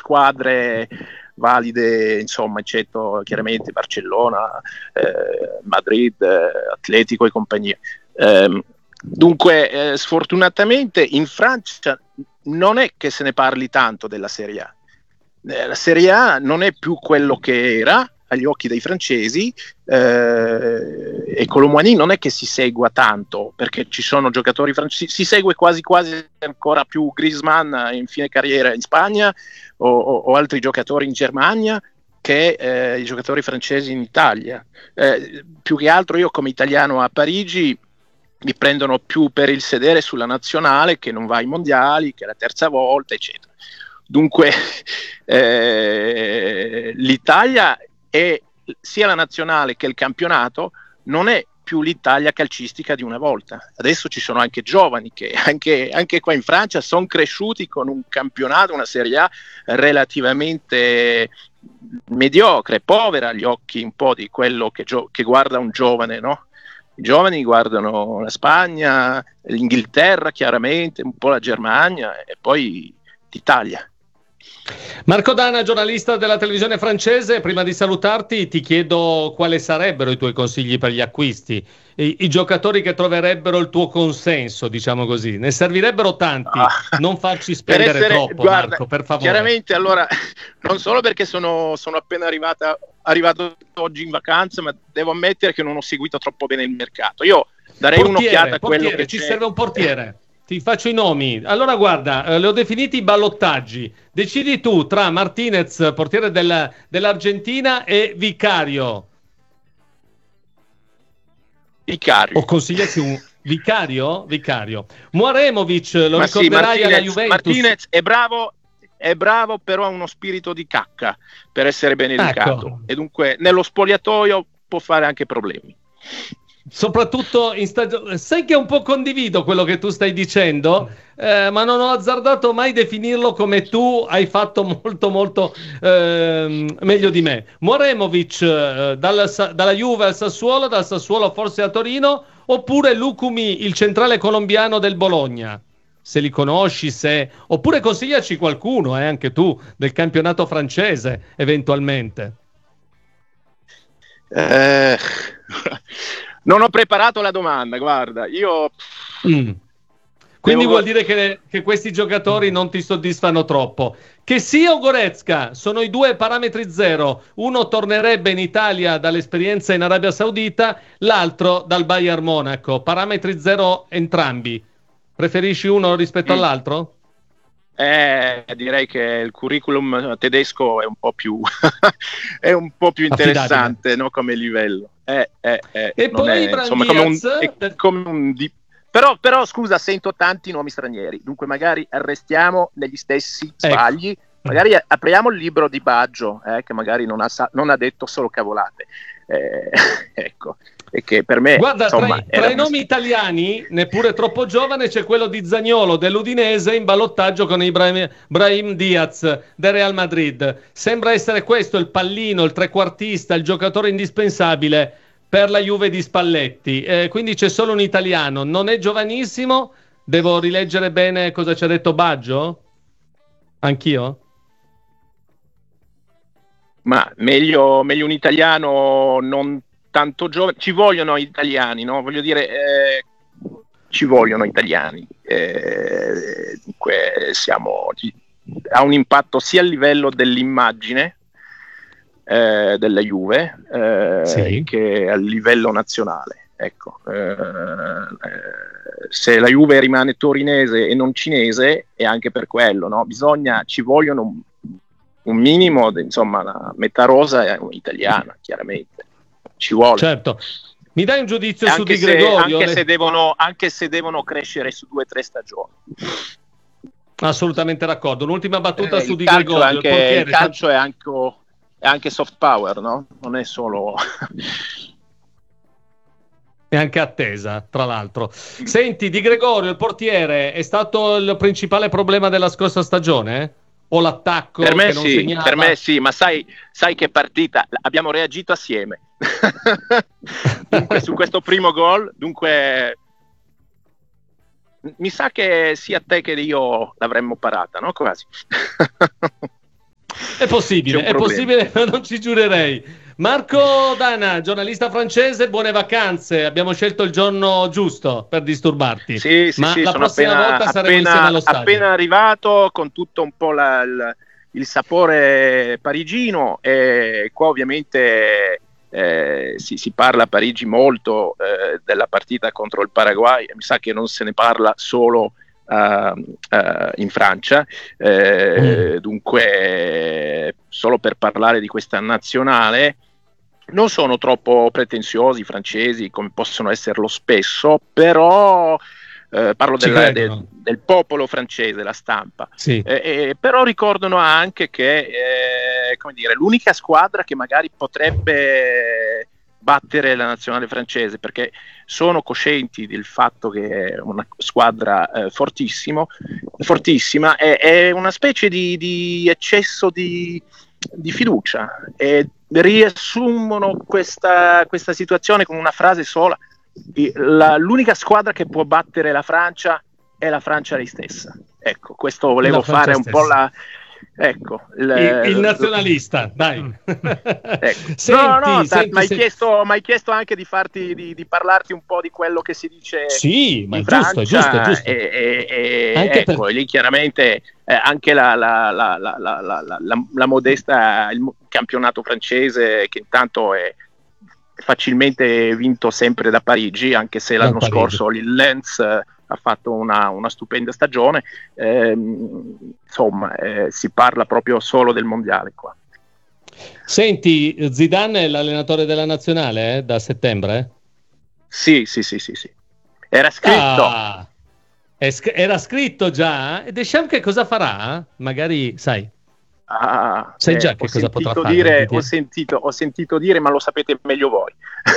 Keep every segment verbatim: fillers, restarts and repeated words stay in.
squadre valide, insomma, eccetto chiaramente Barcellona, eh, Madrid, eh, Atletico e compagnia. Eh, dunque, eh, sfortunatamente in Francia non è che se ne parli tanto della Serie A. Eh, la Serie A non è più quello che era agli occhi dei francesi, eh, e Colomboigny non è che si segua tanto, perché ci sono giocatori francesi, si segue quasi quasi ancora più Griezmann in fine carriera in Spagna o, o, o altri giocatori in Germania che eh, i giocatori francesi in Italia. Eh, più che altro io come italiano a Parigi mi prendono più per il sedere sulla nazionale che non va ai mondiali, che è la terza volta, eccetera. Dunque eh, l'Italia è sia la nazionale che il campionato, non è più l'Italia calcistica di una volta. Adesso ci sono anche giovani che anche, anche qua in Francia sono cresciuti con un campionato, una Serie A relativamente mediocre, povera agli occhi un po' di quello che, gio- che guarda un giovane, no? I giovani guardano la Spagna, l'Inghilterra chiaramente, un po' la Germania e poi l'Italia. Marco Dana, giornalista della televisione francese, prima di salutarti ti chiedo quali sarebbero i tuoi consigli per gli acquisti, i, i giocatori che troverebbero il tuo consenso, diciamo così. Ne servirebbero tanti, ah, non farci spendere essere, troppo, guarda, Marco, per favore. Chiaramente, allora, non solo perché sono, sono appena arrivata, arrivato oggi in vacanza, ma devo ammettere che non ho seguito troppo bene il mercato. Io darei portiere, un'occhiata a quello portiere, che ci c'è. serve un portiere. Ti faccio i nomi. Allora guarda, eh, li ho definiti i ballottaggi. Decidi tu tra Martinez, portiere del, dell'Argentina, e Vicario. Vicario. O consigliassi un Vicario? Vicario. Muaremovic, lo Ma ricorderai sì, alla Martinez, Juventus. Martinez è bravo, è bravo, però ha uno spirito di cacca, per essere ben educato. Ecco. E dunque nello spogliatoio può fare anche problemi. Soprattutto in stagione. Sai che un po' condivido quello che tu stai dicendo, eh, ma non ho azzardato mai definirlo come tu hai fatto molto molto eh, meglio di me. Muaremovic eh, dalla, dalla Juve al Sassuolo, dal Sassuolo forse a Torino, oppure Lucumi, il centrale colombiano del Bologna, se li conosci, se... oppure consigliaci qualcuno, eh, anche tu, del campionato francese eventualmente. Eh... Non ho preparato la domanda, guarda, io... Mm. Quindi Devo... vuol dire che, che questi giocatori non ti soddisfano troppo. Che sia o Goretzka sono i due parametri zero. Uno tornerebbe in Italia dall'esperienza in Arabia Saudita, l'altro dal Bayern Monaco. Parametri zero entrambi. Preferisci uno rispetto mm. all'altro? Eh, direi che il curriculum tedesco è un po' più è un po' più interessante, no, come livello. Eh, eh, eh, e poi è, insomma, come un, è come un di... però, però scusa, sento tanti nomi stranieri, dunque magari arrestiamo negli stessi sbagli, ecco. Magari apriamo il libro di Baggio, eh, che magari non ha, non ha detto solo cavolate, eh, ecco. E che per me, guarda, insomma, tra, i, tra i nomi italiani, neppure troppo giovane, c'è quello di Zaniolo dell'Udinese in ballottaggio con Ibrahim, Brahim Diaz del Real Madrid. Sembra essere questo il pallino, il trequartista, il giocatore indispensabile per la Juve di Spalletti. Eh, quindi c'è solo un italiano, non è giovanissimo. Devo rileggere bene cosa ci ha detto Baggio? Anch'io? Ma meglio, meglio un italiano non tanto giovane, ci vogliono italiani, no? Voglio dire, eh, ci vogliono italiani. Eh, dunque siamo, ha un impatto sia a livello dell'immagine eh, della Juve eh, sì. che a livello nazionale. Ecco, eh, se la Juve rimane torinese e non cinese è anche per quello, no? Bisogna, ci vogliono un, un minimo, insomma, la metà rosa è italiana, chiaramente. Ci vuole. Certo. Mi dai un giudizio anche su Di se, Gregorio? Anche, le... se devono, anche se devono crescere su due o tre stagioni. Assolutamente d'accordo. Un'ultima battuta eh, su Di Gregorio. Anche, il, portiere, il calcio è anche, è anche soft power, no? Non è solo... e anche attesa, tra l'altro. Senti, Di Gregorio, il portiere, è stato il principale problema della scorsa stagione? Eh? O l'attacco per me che non sì, segnava? Per me sì, ma sai, sai che partita? Abbiamo reagito assieme. Dunque su questo primo gol, dunque mi sa che sia te che io l'avremmo parata, no? Quasi. È possibile, è possibile, ma non ci giurerei. Marco Dana, giornalista francese, buone vacanze. Abbiamo scelto il giorno giusto per disturbarti. Sì, sì, ma sì, la sono prossima appena, volta saremo appena, insieme allo stadio. appena arrivato con tutto un po' la, il, il sapore parigino, e qua ovviamente eh, si, si parla a Parigi molto eh, della partita contro il Paraguay, e mi sa che non se ne parla solo Uh, uh, in Francia, eh, mm. dunque solo per parlare di questa nazionale, non sono troppo pretenziosi i francesi come possono esserlo spesso, però eh, parlo del, del, del popolo francese, la stampa, sì. eh, eh, però ricordano anche che eh, come dire, l'unica squadra che magari potrebbe battere la nazionale francese, perché sono coscienti del fatto che è una squadra eh, fortissimo, fortissima, è, è una specie di, di eccesso di, di fiducia, e riassumono questa, questa situazione con una frase sola: la, l'unica squadra che può battere la Francia è la Francia lei stessa. Ecco, questo volevo fare un po' la... Ecco, il, il nazionalista, dai. Ecco. Senti, no, no, senti, mi hai senti. chiesto, chiesto anche di farti, di, di parlarti un po' di quello che si dice. Sì, ma è Francia, giusto, è giusto, è giusto. E, e, e anche ecco, per... lì chiaramente eh, anche la, la, la, la, la, la, la, la modesta, il campionato francese, che intanto è facilmente vinto sempre da Parigi, anche se l'anno Parigi. scorso il Lens ha fatto una, una stupenda stagione, eh, insomma eh, si parla proprio solo del mondiale qua. Senti, Zidane è l'allenatore della nazionale eh, da settembre? Sì, sì, sì, sì, sì. Era scritto. Ah, sc- era scritto già? E Deschamps che cosa farà? Magari, sai. Ah, Sai eh, già che cosa potrà fare? Dire, ho, sentito, ho sentito dire, ma lo sapete meglio voi.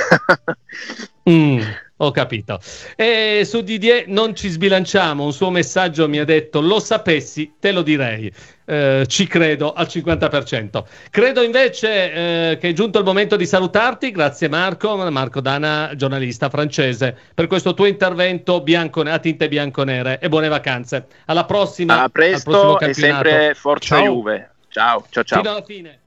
mm, ho capito. E su Didier non ci sbilanciamo. Un suo messaggio mi ha detto: lo sapessi, te lo direi. Eh, ci credo al cinquanta per cento. Credo invece eh, che è giunto il momento di salutarti. Grazie Marco, Marco Dana, giornalista francese, per questo tuo intervento bianco, a tinte bianco-nere, e buone vacanze. Alla prossima. A presto e sempre forza ciao. Juve. Ciao, ciao, ciao. Fino alla fine.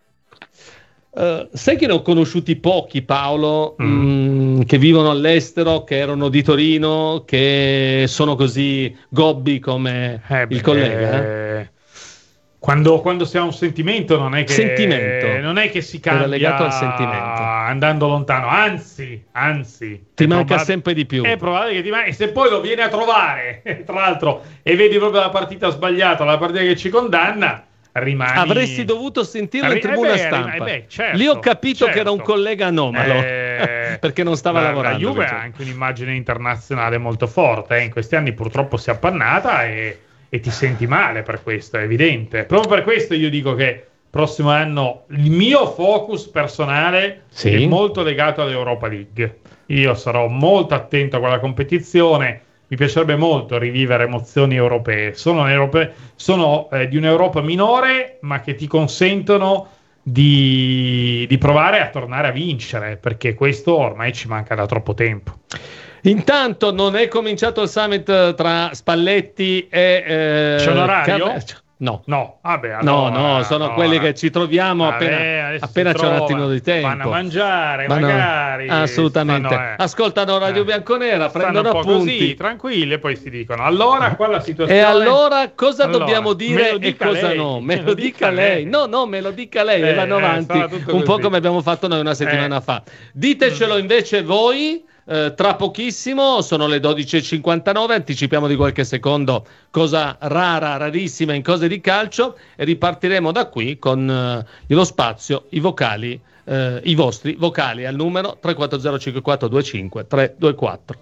Uh, sai che ne ho conosciuti pochi, Paolo, mm. mh, che vivono all'estero, che erano di Torino, che sono così gobbi come eh, il beh, collega. Eh? Quando, quando si ha un sentimento non è che, sentimento. Non è che si cambia legato al sentimento. andando lontano, anzi, anzi ti manca probab- sempre di più. È probabile che ti manca, e se poi lo vieni a trovare, tra l'altro, e vedi proprio la partita sbagliata, la partita che ci condanna, rimani... Avresti dovuto sentirlo in Arri- tribuna eh beh, stampa. eh beh, certo, Lì ho capito certo. che era un collega anomalo, eh, perché non stava la, lavorando. La Juve ha anche un'immagine internazionale molto forte, eh. In questi anni purtroppo si è appannata e, e ti senti male per questo, è evidente. Proprio per questo io dico che prossimo anno il mio focus personale sì. è molto legato all'Europa League. Io sarò molto attento a quella competizione. Mi piacerebbe molto rivivere emozioni europee. Sono, europee, sono eh, di un'Europa minore, ma che ti consentono di, di provare a tornare a vincere, perché questo ormai ci manca da troppo tempo. Intanto non è cominciato il summit tra Spalletti e... Eh, C'è un orario? Cam- No, no, Vabbè, allora, no, no, sono allora. quelli che ci troviamo Vabbè, appena, appena c'è un attimo di tempo. Vanno a mangiare, Ma magari. No, assolutamente. Stanno, eh. Ascoltano Radio eh. Bianconera, Stanno prendono un po' appunti. Così, tranquilli, e poi si dicono: allora, qua la situazione. E allora cosa allora, dobbiamo dire e cosa lei, no? Me lo dica lei. lei. No, no, me lo dica lei. Eh, e vanno eh, avanti un così. po' come abbiamo fatto noi una settimana eh. fa. Ditecelo invece voi. Eh, tra pochissimo, sono le dodici e cinquantanove, anticipiamo di qualche secondo, cosa rara, rarissima in cose di calcio, e ripartiremo da qui con eh, lo spazio, i vocali, eh, i vostri vocali al numero tre quattro zero cinque quattro due cinque tre due quattro.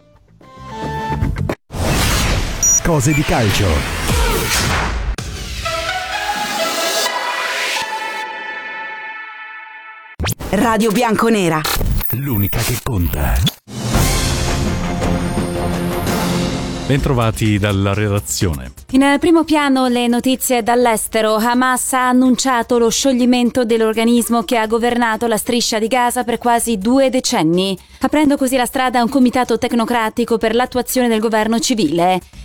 Cose di calcio. Radio Bianconera, l'unica che conta. Bentrovati dalla redazione. In primo piano le notizie dall'estero. Hamas ha annunciato lo scioglimento dell'organismo che ha governato la striscia di Gaza per quasi due decenni, aprendo così la strada a un comitato tecnocratico per l'attuazione del governo civile.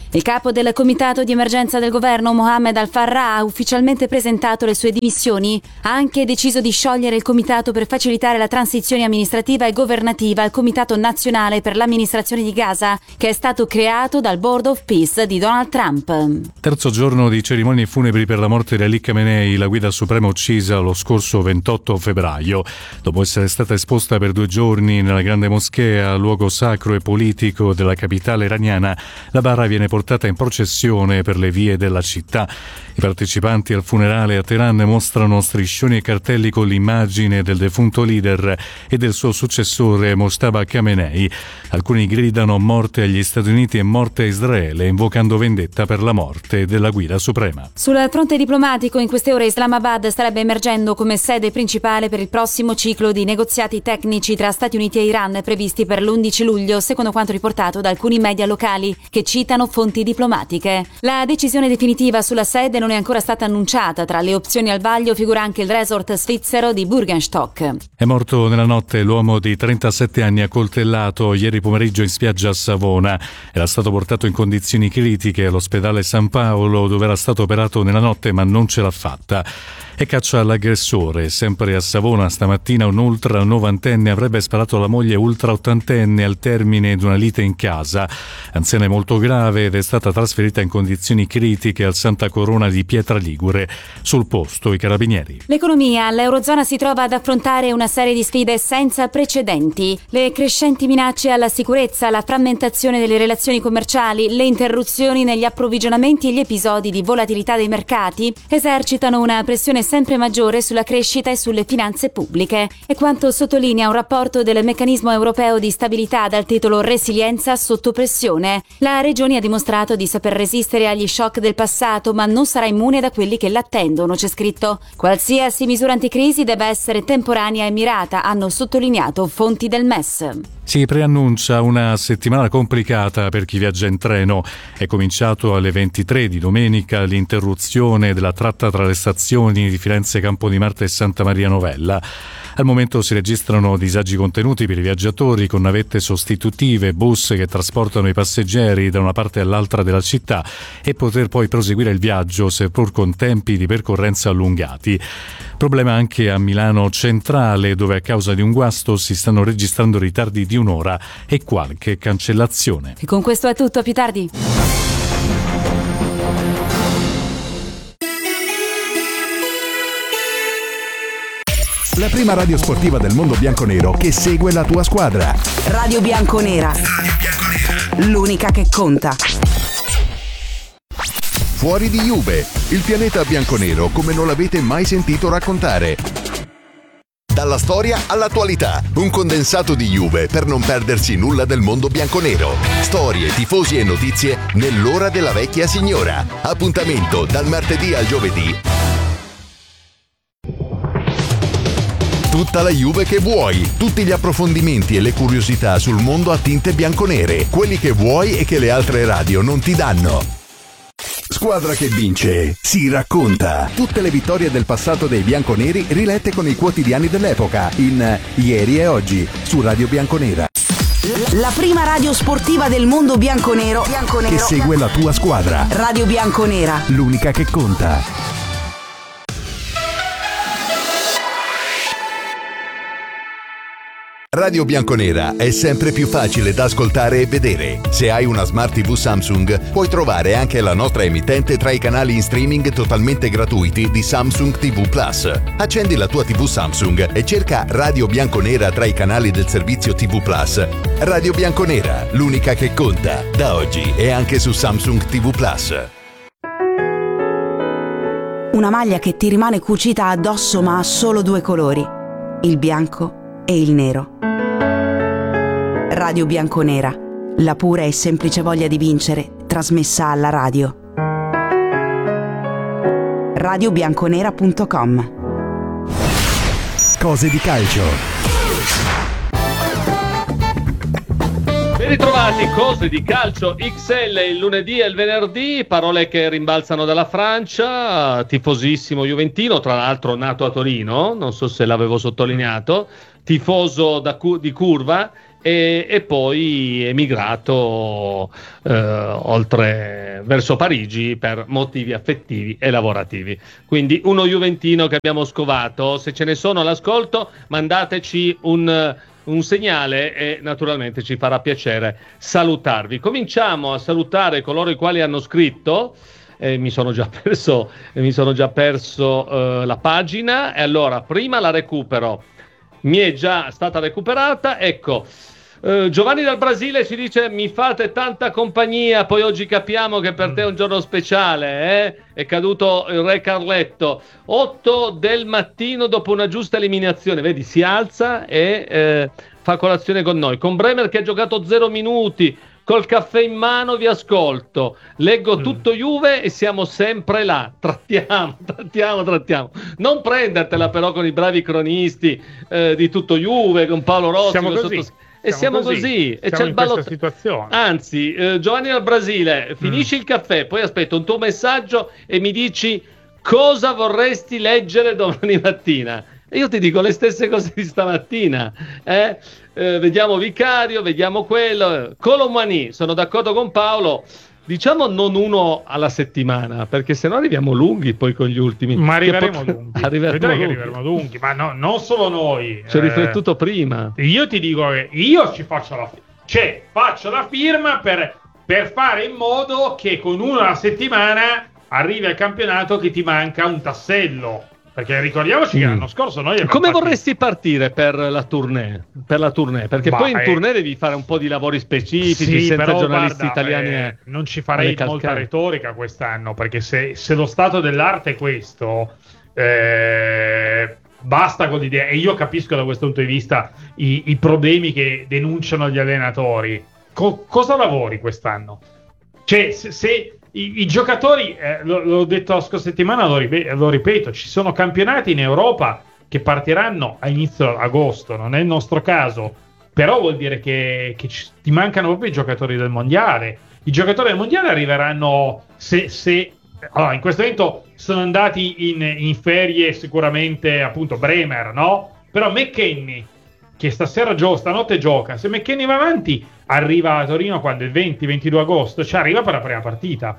Il capo del comitato di emergenza del governo, Mohamed Al-Farra, ha ufficialmente presentato le sue dimissioni. Ha anche deciso di sciogliere il comitato per facilitare la transizione amministrativa e governativa al Comitato Nazionale per l'amministrazione di Gaza, che è stato creato dal Board of Peace di Donald Trump. Terzo giorno di cerimonie funebri per la morte di Ali Khamenei, la guida suprema uccisa lo scorso ventotto febbraio. Dopo essere stata esposta per due giorni nella grande moschea, luogo sacro e politico della capitale iraniana, la bara viene portata portata in processione per le vie della città. I partecipanti al funerale a Teheran mostrano striscioni e cartelli con l'immagine del defunto leader e del suo successore Mojtaba Khamenei. Alcuni gridano morte agli Stati Uniti e morte a Israele, invocando vendetta per la morte della guida suprema. Sul fronte diplomatico, in queste ore Islamabad starebbe emergendo come sede principale per il prossimo ciclo di negoziati tecnici tra Stati Uniti e Iran previsti per l'undici luglio, secondo quanto riportato da alcuni media locali che citano fonti diplomatiche. La decisione definitiva sulla sede non è ancora stata annunciata. Tra le opzioni al vaglio figura anche il resort svizzero di Bürgenstock. È morto nella notte l'uomo di trentasette anni accoltellato ieri pomeriggio in spiaggia a Savona. Era stato portato in condizioni critiche all'ospedale San Paolo, dove era stato operato nella notte ma non ce l'ha fatta. E caccia all'aggressore. Sempre a Savona stamattina un ultra novantenne avrebbe sparato alla moglie ultra ottantenne al termine di una lite in casa. Anziana è molto grave ed è stata trasferita in condizioni critiche al Santa Corona di Pietra Ligure. Sul posto i carabinieri. L'economia. L'Eurozona si trova ad affrontare una serie di sfide senza precedenti. Le crescenti minacce alla sicurezza, la frammentazione delle relazioni commerciali, le interruzioni negli approvvigionamenti e gli episodi di volatilità dei mercati esercitano una pressione sempre maggiore sulla crescita e sulle finanze pubbliche. È quanto sottolinea un rapporto del Meccanismo Europeo di Stabilità dal titolo Resilienza sotto pressione. La regione ha dimostrato di saper resistere agli shock del passato, ma non sarà immune da quelli che l'attendono, c'è scritto. Qualsiasi misura anticrisi deve essere temporanea e mirata, hanno sottolineato fonti del M E S. Si preannuncia una settimana complicata per chi viaggia in treno. È cominciato alle ventitré di domenica l'interruzione della tratta tra le stazioni di Firenze Campodimarte e Santa Maria Novella. Al momento si registrano disagi contenuti per i viaggiatori con navette sostitutive, bus che trasportano i passeggeri da una parte all'altra della città e poter poi proseguire il viaggio seppur con tempi di percorrenza allungati. Problema anche a Milano Centrale, dove a causa di un guasto si stanno registrando ritardi di un'ora e qualche cancellazione. E con questo è tutto, a più tardi. La prima radio sportiva del mondo bianconero che segue la tua squadra. Radio Bianconera. L'unica che conta. Fuori di Juve, il pianeta bianconero come non l'avete mai sentito raccontare. Dalla storia all'attualità, un condensato di Juve per non perdersi nulla del mondo bianconero. Storie, tifosi e notizie nell'ora della vecchia signora. Appuntamento dal martedì al giovedì. Tutta la Juve che vuoi, tutti gli approfondimenti e le curiosità sul mondo a tinte bianconere, quelli che vuoi e che le altre radio non ti danno. Squadra che vince, si racconta. Tutte le vittorie del passato dei bianconeri rilette con i quotidiani dell'epoca in Ieri e Oggi su Radio Bianconera. La prima radio sportiva del mondo bianconero, bianconero che segue la tua squadra. Radio Bianconera, l'unica che conta. Radio Bianconera è sempre più facile da ascoltare e vedere. Se hai una Smart tivù Samsung, puoi trovare anche la nostra emittente tra i canali in streaming totalmente gratuiti di Samsung tivù Plus. Accendi la tua tivù Samsung e cerca Radio Bianconera tra i canali del servizio tivù Plus. Radio Bianconera, l'unica che conta, da oggi e anche su Samsung tivù Plus. Una maglia che ti rimane cucita addosso ma ha solo due colori, il bianco e il nero. Radio Bianconera, la pura e semplice voglia di vincere, trasmessa alla radio. radio bianconera punto com. Cose di calcio. Ben ritrovati, cose di calcio X L il lunedì e il venerdì, parole che rimbalzano dalla Francia, tifosissimo juventino, tra l'altro nato a Torino, non so se l'avevo sottolineato, tifoso da cu- di curva e, e poi emigrato eh, oltre verso Parigi per motivi affettivi e lavorativi. Quindi uno juventino che abbiamo scovato. Se ce ne sono all'ascolto, mandateci un, un segnale e naturalmente ci farà piacere salutarvi. Cominciamo a salutare coloro i quali hanno scritto. Eh, mi sono già perso, eh, mi sono già perso eh, la pagina, e allora prima la recupero. Mi è già stata recuperata, ecco. Uh, Giovanni dal Brasile ci dice: mi fate tanta compagnia, poi oggi capiamo che per te è un giorno speciale, eh? È caduto il re Carletto. otto del mattino dopo una giusta eliminazione, vedi, si alza e eh, fa colazione con noi. Con Bremer che ha giocato zero minuti, col caffè in mano vi ascolto, leggo mm. tutto Juve e siamo sempre là, trattiamo, trattiamo, trattiamo. Non prendertela però con i bravi cronisti eh, di tutto Juve, con Paolo Rossi, siamo con così. Sottos- E siamo, siamo così, così. E siamo c'è il ballot- situazione. Anzi, eh, Giovanni dal Brasile, finisci mm. il caffè, poi aspetto un tuo messaggio e mi dici cosa vorresti leggere domani mattina. E io ti dico le stesse cose di stamattina. Eh? Eh, vediamo Vicario, vediamo quello. Colomani, sono d'accordo con Paolo. Diciamo non uno alla settimana, perché sennò arriviamo lunghi poi con gli ultimi. Ma arriveremo pot- lunghi. Arriveremo Vedrai lunghi. che arriveremo lunghi, ma no, non solo noi. Ci ho eh, riflettuto prima. Io ti dico che io ci faccio la firma. Cioè, faccio la firma per, per fare in modo che con uno alla settimana arrivi al campionato che ti manca un tassello. Perché ricordiamoci mm. che l'anno scorso noi abbiamo Come fatto... vorresti partire per la tournée? Per la tournée? Perché bah, poi in eh... tournée devi fare un po' di lavori specifici, sì, senza però, giornalisti guarda, italiani. Eh, non ci farei molta retorica quest'anno, perché se, se lo stato dell'arte è questo, eh, basta con l'idea. E io capisco da questo punto di vista i, i problemi che denunciano gli allenatori. Co- cosa lavori quest'anno? Cioè, se... se I, i giocatori, eh, l- l'ho detto la scorsa settimana, lo, rip- lo ripeto, ci sono campionati in Europa che partiranno a inizio agosto, non è il nostro caso, però vuol dire che, che ci, ti mancano proprio i giocatori del mondiale. I giocatori del mondiale arriveranno se, se allora, in questo momento sono andati in, in ferie sicuramente appunto Bremer, no? Però McKennie, che stasera gioca, stanotte gioca, se McKennie va avanti arriva a Torino quando il venti ventidue agosto, cioè arriva per la prima partita,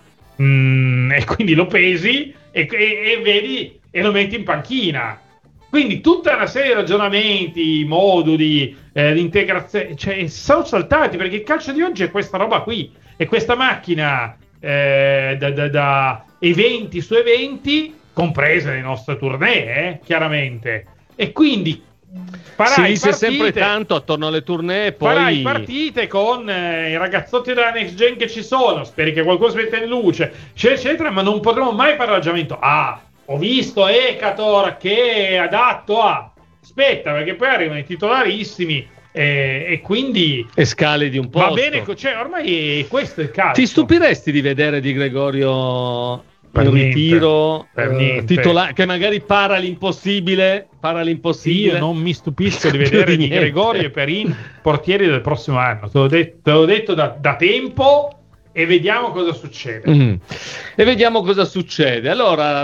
mm, e quindi lo pesi e, e, e vedi e lo metti in panchina. Quindi tutta una serie di ragionamenti, moduli, eh, di integrazione, cioè sono saltati, perché il calcio di oggi è questa roba qui, è questa macchina eh, da, da, da eventi su eventi, comprese le nostre tournée, eh, chiaramente, e quindi farai si dice partite, sempre tanto attorno alle tournée, poi farai partite con eh, i ragazzotti della next gen che ci sono, speri che qualcuno si metta in luce, eccetera, eccetera, ma non potremo mai fare ragionamento. Ah, ho visto Ekator che è adatto a... Aspetta, perché poi arrivano i titolarissimi e, e quindi... E scali di un po'. Va bene, cioè ormai questo è il calcio. Ti stupiresti di vedere Di Gregorio... Per in niente, ritiro per eh, titola- che magari para l'impossibile para l'impossibile. Io non mi stupisco di vedere Di Gregorio e Perin portieri del prossimo anno, te l'ho detto, te l'ho detto da, da tempo, e vediamo cosa succede. Mm. E vediamo cosa succede. Allora,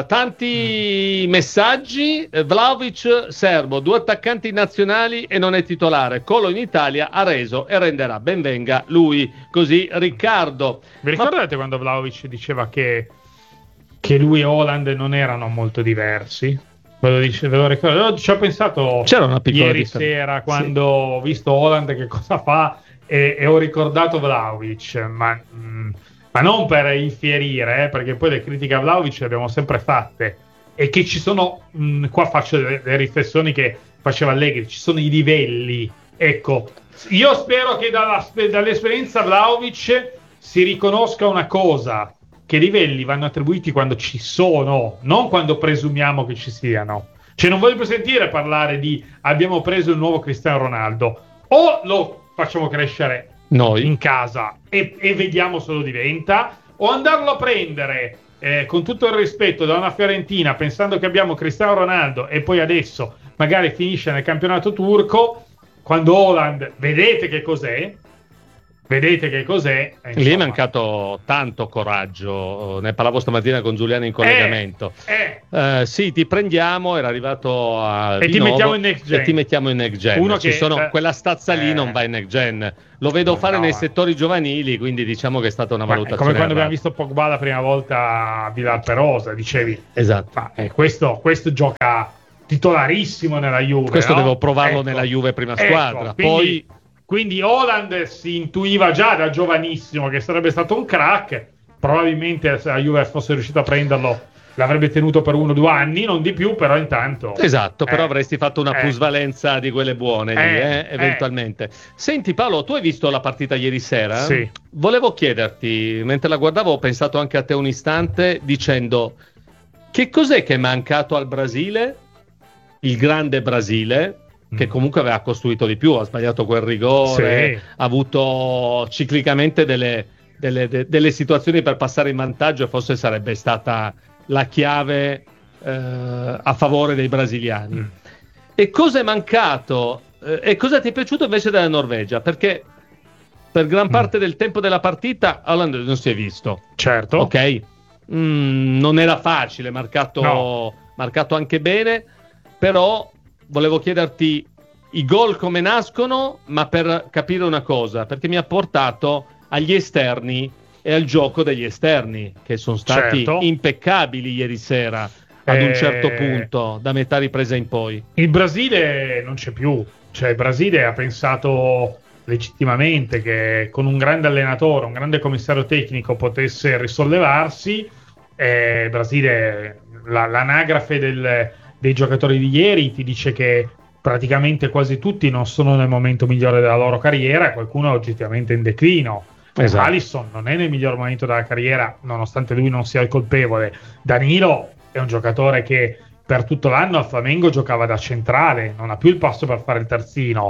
tanti mm. messaggi. Vlahovic serbo, due attaccanti nazionali e non è titolare. Colo in Italia ha reso e renderà. Benvenga lui. Così Riccardo. Vi ricordate Ma... quando Vlahovic diceva che che lui e Haaland non erano molto diversi? Ve lo, dice, ve lo ricordo? Ci ho pensato C'era una piccola ieri differenza. sera quando sì. ho visto Haaland che cosa fa e, e ho ricordato Vlahovic, ma, mh, ma non per infierire, eh, perché poi le critiche a Vlahovic le abbiamo sempre fatte, e che ci sono, mh, qua faccio le, le riflessioni che faceva Allegri, ci sono i livelli, ecco, io spero che dalla, dall'esperienza Vlahovic si riconosca una cosa, che i livelli vanno attribuiti quando ci sono, non quando presumiamo che ci siano. Cioè non voglio più sentire parlare di abbiamo preso il nuovo Cristiano Ronaldo, o lo facciamo crescere noi in casa e, e vediamo se lo diventa, o andarlo a prendere eh, con tutto il rispetto da una Fiorentina pensando che abbiamo Cristiano Ronaldo e poi adesso magari finisce nel campionato turco, quando Haaland vedete che cos'è, vedete che cos'è. Insomma. Lì è mancato tanto coraggio, ne parlavo stamattina con Giuliano in collegamento. Eh, eh. Uh, sì, ti prendiamo, era arrivato a e ti mettiamo in next gen. E ti mettiamo in next gen. Uno Ci che, sono, eh, quella stazza lì eh, non va in next gen. Lo vedo fare no, nei eh. settori giovanili, quindi diciamo che è stata una ma valutazione. come quando errata. abbiamo visto Pogba la prima volta a Villarperosa, dicevi. Esatto. Ma, eh, questo, questo gioca titolarissimo nella Juve. Questo no? devo provarlo ecco, nella Juve prima ecco, squadra. Quindi, Poi quindi Haaland si intuiva già da giovanissimo che sarebbe stato un crack. Probabilmente se la Juve fosse riuscita a prenderlo l'avrebbe tenuto per uno o due anni, non di più, però intanto... Esatto, però eh, avresti fatto una eh, plusvalenza di quelle buone lì, eh, eh, eventualmente. Eh. Senti Paolo, tu hai visto la partita ieri sera? Sì. Volevo chiederti, mentre la guardavo ho pensato anche a te un istante dicendo che cos'è che è mancato al Brasile, il grande Brasile, che comunque aveva costruito di più, ha sbagliato quel rigore, sì. ha avuto ciclicamente delle, delle, de, delle situazioni per passare in vantaggio e forse sarebbe stata la chiave eh, a favore dei brasiliani. Mm. E cosa è mancato eh, e cosa ti è piaciuto invece della Norvegia? Perché per gran parte mm. del tempo della partita Haaland non si è visto. Certo. Ok, mm, non era facile, marcato, no. marcato anche bene, però volevo chiederti i gol come nascono, ma per capire una cosa, perché mi ha portato agli esterni e al gioco degli esterni, che sono stati certo. impeccabili ieri sera, ad eh... un certo punto, da metà ripresa in poi. Il Brasile non c'è più, cioè il Brasile ha pensato legittimamente che con un grande allenatore, un grande commissario tecnico potesse risollevarsi. Eh, il Brasile, la, l'anagrafe del, dei giocatori di ieri ti dice che praticamente quasi tutti non sono nel momento migliore della loro carriera, qualcuno è oggettivamente in declino. Esatto. Alisson non è nel miglior momento della carriera, nonostante lui non sia il colpevole. Danilo è un giocatore che per tutto l'anno al Flamengo giocava da centrale, non ha più il passo per fare il terzino.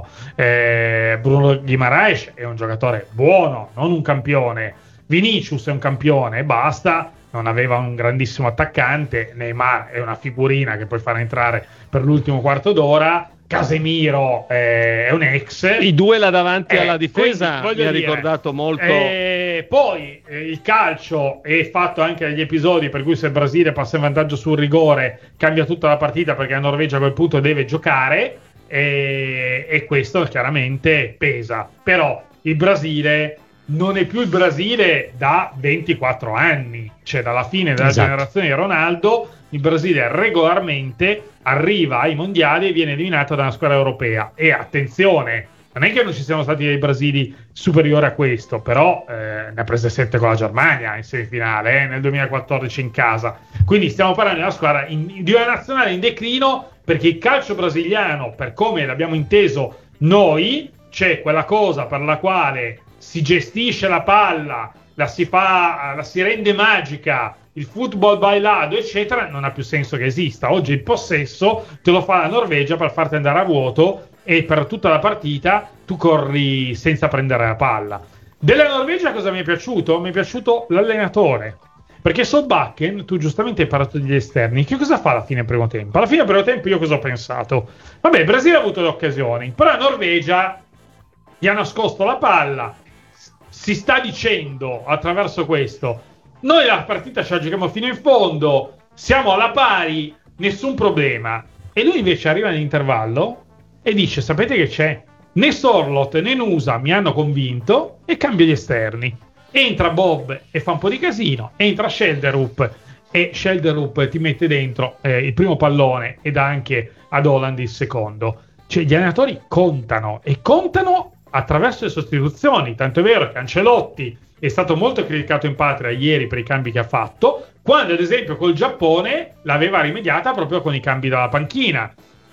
eh, Bruno Guimaraes è un giocatore buono, non un campione. Vinicius è un campione e basta, non aveva un grandissimo attaccante. Neymar è una figurina che puoi fare entrare per l'ultimo quarto d'ora. Casemiro eh, è un ex. I due là davanti eh, alla difesa quindi, mi ha dire, ricordato molto. Eh, poi eh, il calcio è fatto anche dagli episodi per cui se il Brasile passa in vantaggio sul rigore cambia tutta la partita, perché la Norvegia a quel punto deve giocare e, e questo chiaramente pesa. Però il Brasile non è più il Brasile da ventiquattro anni, cioè dalla fine della esatto. generazione di Ronaldo. Il Brasile regolarmente arriva ai mondiali e viene eliminato da una squadra europea. E attenzione, non è che non ci siano stati dei Brasili superiori a questo, però eh, ne ha prese sette con la Germania in semifinale, eh, nel duemilaquattordici in casa. Quindi stiamo parlando di una squadra in, di una nazionale in declino, perché il calcio brasiliano, per come l'abbiamo inteso noi, c'è quella cosa per la quale si gestisce la palla, la si fa, la si rende magica, il football bailado eccetera, non ha più senso che esista. Oggi il possesso te lo fa la Norvegia per farti andare a vuoto e per tutta la partita tu corri senza prendere la palla. Della Norvegia cosa mi è piaciuto? Mi è piaciuto l'allenatore, perché Solbakken, tu giustamente hai parlato degli esterni, che cosa fa alla fine del primo tempo? Alla fine del primo tempo io cosa ho pensato? Vabbè, il Brasile ha avuto le occasioni, però la Norvegia gli ha nascosto la palla. Si sta dicendo attraverso questo: noi la partita ce la giochiamo fino in fondo, siamo alla pari, nessun problema. E lui invece arriva all'intervallo e dice: sapete che c'è? Né Sorloth né Nusa mi hanno convinto, e cambia gli esterni. Entra Bob e fa un po' di casino, entra Schelderup e Schelderup ti mette dentro eh, il primo pallone e dà anche ad Haaland il secondo. Cioè gli allenatori contano, e contano attraverso le sostituzioni. Tanto è vero che Ancelotti è stato molto criticato in patria ieri per i cambi che ha fatto, quando ad esempio col Giappone l'aveva rimediata proprio con i cambi dalla panchina.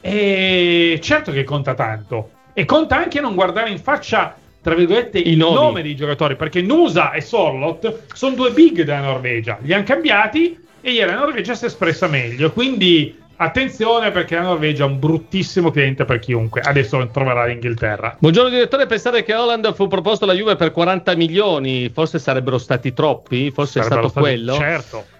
E certo che conta tanto, e conta anche non guardare in faccia, tra virgolette, il nome dei giocatori, perché Nusa e Sorloth sono due big della Norvegia, li hanno cambiati e ieri la Norvegia si è espressa meglio. Quindi attenzione, perché la Norvegia è un bruttissimo cliente per chiunque. Adesso troverà l'Inghilterra. Buongiorno direttore, pensate che Haaland fu proposto alla Juve per quaranta milioni, forse sarebbero stati troppi? Forse sarebbero è stato stati, quello? Certo.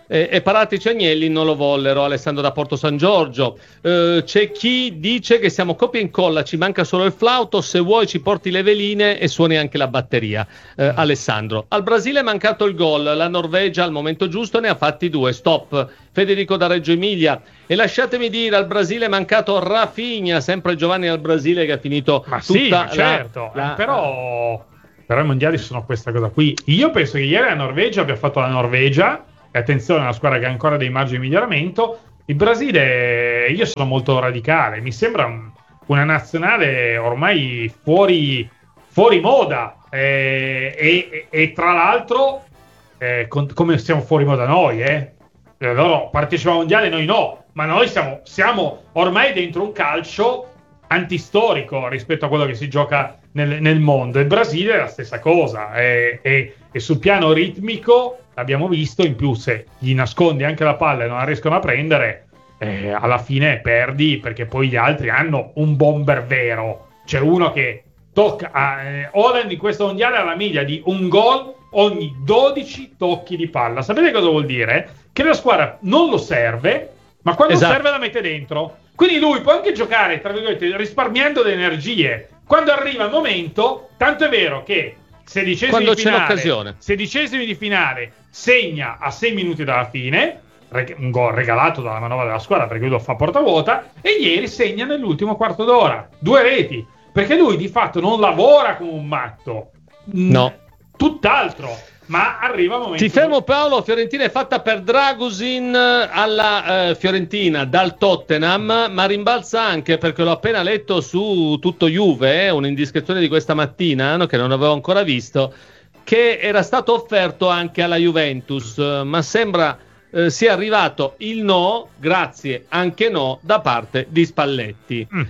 e, e Paratici e Agnelli non lo vollero. Alessandro da Porto San Giorgio. Eh, c'è chi dice che siamo copia e incolla, ci manca solo il flauto, se vuoi ci porti le veline e suoni anche la batteria. eh, Alessandro. Al Brasile è mancato il gol, la Norvegia al momento giusto ne ha fatti due. Stop. Federico da Reggio Emilia. E lasciatemi dire, al Brasile è mancato Rafinha, sempre Giovanni al Brasile che ha finito ma tutta sì, la, certo, la, però però i mondiali sono questa cosa qui. Io penso che ieri la Norvegia abbia fatto la Norvegia, e attenzione, è una squadra che ha ancora dei margini di miglioramento. Il Brasile, io sono molto radicale, mi sembra un, una nazionale ormai fuori, fuori moda, eh, e, e, e tra l'altro eh, con, come siamo fuori moda noi, eh? Loro partecipano al mondiale, noi no, ma noi siamo, siamo ormai dentro un calcio antistorico rispetto a quello che si gioca nel, nel mondo. Il Brasile è la stessa cosa, e, e, e sul piano ritmico l'abbiamo visto, in più se gli nascondi anche la palla e non la riescono a prendere, eh, alla fine perdi, perché poi gli altri hanno un bomber vero. C'è uno che tocca, eh, Holland in questo mondiale ha la miglia di un gol ogni dodici tocchi di palla. Sapete cosa vuol dire? Che la squadra non lo serve, ma quando esatto. serve la mette dentro. Quindi lui può anche giocare, tra virgolette, risparmiando le energie. Quando arriva il momento, tanto è vero che sedicesimi quando di c'è finale, l'occasione, sedicesimi di finale, segna a sei minuti dalla fine, un gol regalato dalla manovra della squadra perché lui lo fa porta vuota, e ieri segna nell'ultimo quarto d'ora, due reti, perché lui di fatto non lavora come un matto, no, tutt'altro. Ma arriva il momento. Ti fermo, Paolo. Fiorentina è fatta per Dragusin alla eh, Fiorentina dal Tottenham, ma rimbalza anche, perché l'ho appena letto su Tutto Juve, eh, un'indiscrezione di questa mattina, no, che non avevo ancora visto, che era stato offerto anche alla Juventus, ma sembra eh, sia arrivato il no, grazie anche no, da parte di Spalletti. Mm.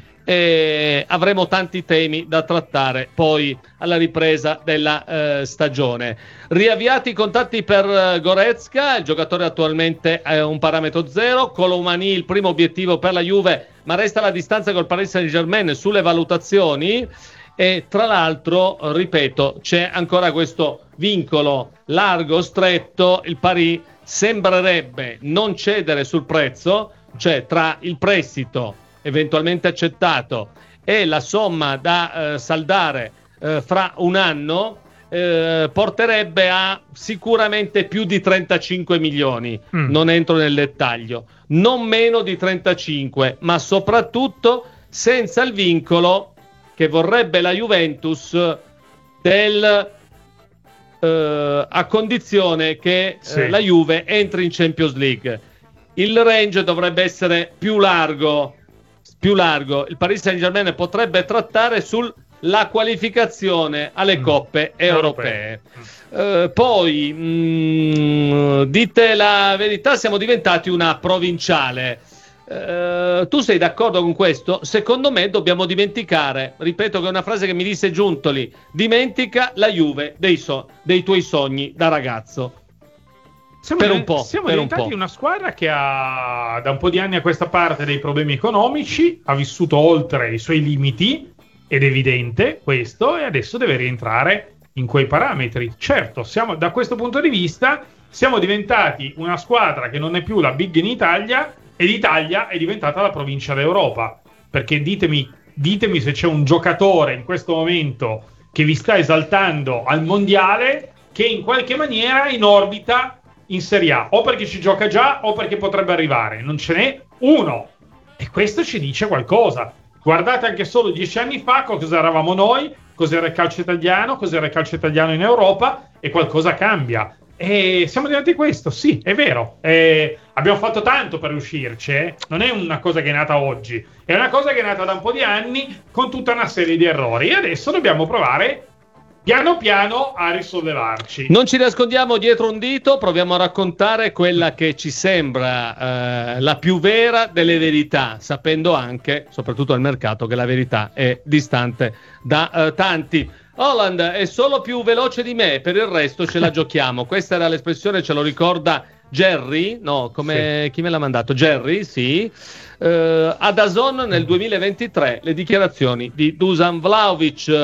E avremo tanti temi da trattare poi alla ripresa della eh, stagione. Riavviati i contatti per uh, Goretzka, il giocatore attualmente è un parametro zero. Colomani il primo obiettivo per la Juve, ma resta la distanza col Paris Saint-Germain sulle valutazioni. E tra l'altro, ripeto, c'è ancora questo vincolo largo, stretto. Il Paris sembrerebbe non cedere sul prezzo, cioè tra il prestito eventualmente accettato e la somma da eh, saldare eh, fra un anno, eh, porterebbe a sicuramente più di trentacinque milioni. Mm. Non entro nel dettaglio, non meno di trentacinque, ma soprattutto senza il vincolo che vorrebbe la Juventus del eh, a condizione che sì. eh, la Juve entri in Champions League. Il range dovrebbe essere più largo più largo. Il Paris Saint-Germain potrebbe trattare sulla qualificazione alle coppe mm. europee. Uh, poi mh, dite la verità, siamo diventati una provinciale. Uh, tu sei d'accordo con questo? Secondo me dobbiamo dimenticare, ripeto che è una frase che mi disse Giuntoli, dimentica la Juve dei, so- dei tuoi sogni da ragazzo. Siamo, per un po', siamo per diventati un po'. una squadra che ha da un po' di anni a questa parte dei problemi economici, ha vissuto oltre i suoi limiti, ed è evidente questo, e adesso deve rientrare in quei parametri. Certo, siamo, da questo punto di vista siamo diventati una squadra che non è più la big in Italia, e l'Italia è diventata la provincia d'Europa, perché ditemi, ditemi se c'è un giocatore in questo momento che vi sta esaltando al mondiale che in qualche maniera in orbita in Serie A, o perché ci gioca già o perché potrebbe arrivare. Non ce n'è uno, e questo ci dice qualcosa. Guardate anche solo dieci anni fa cosa eravamo noi, cos'era il calcio italiano, cos'era il calcio italiano in Europa, e qualcosa cambia. E siamo diventati questo, sì, è vero. E abbiamo fatto tanto per riuscirci, eh? Non è una cosa che è nata oggi, è una cosa che è nata da un po' di anni con tutta una serie di errori, e adesso dobbiamo provare piano piano a risollevarci. Non ci nascondiamo dietro un dito, proviamo a raccontare quella che ci sembra eh, la più vera delle verità, sapendo anche, soprattutto al mercato, che la verità è distante da eh, tanti. Holland è solo più veloce di me, per il resto ce la giochiamo. Questa era l'espressione, ce lo ricorda Jerry, no, come sì. Chi me l'ha mandato? Jerry, sì. Uh, a D A Z N nel duemilaventitré le dichiarazioni di Dusan Vlahovic.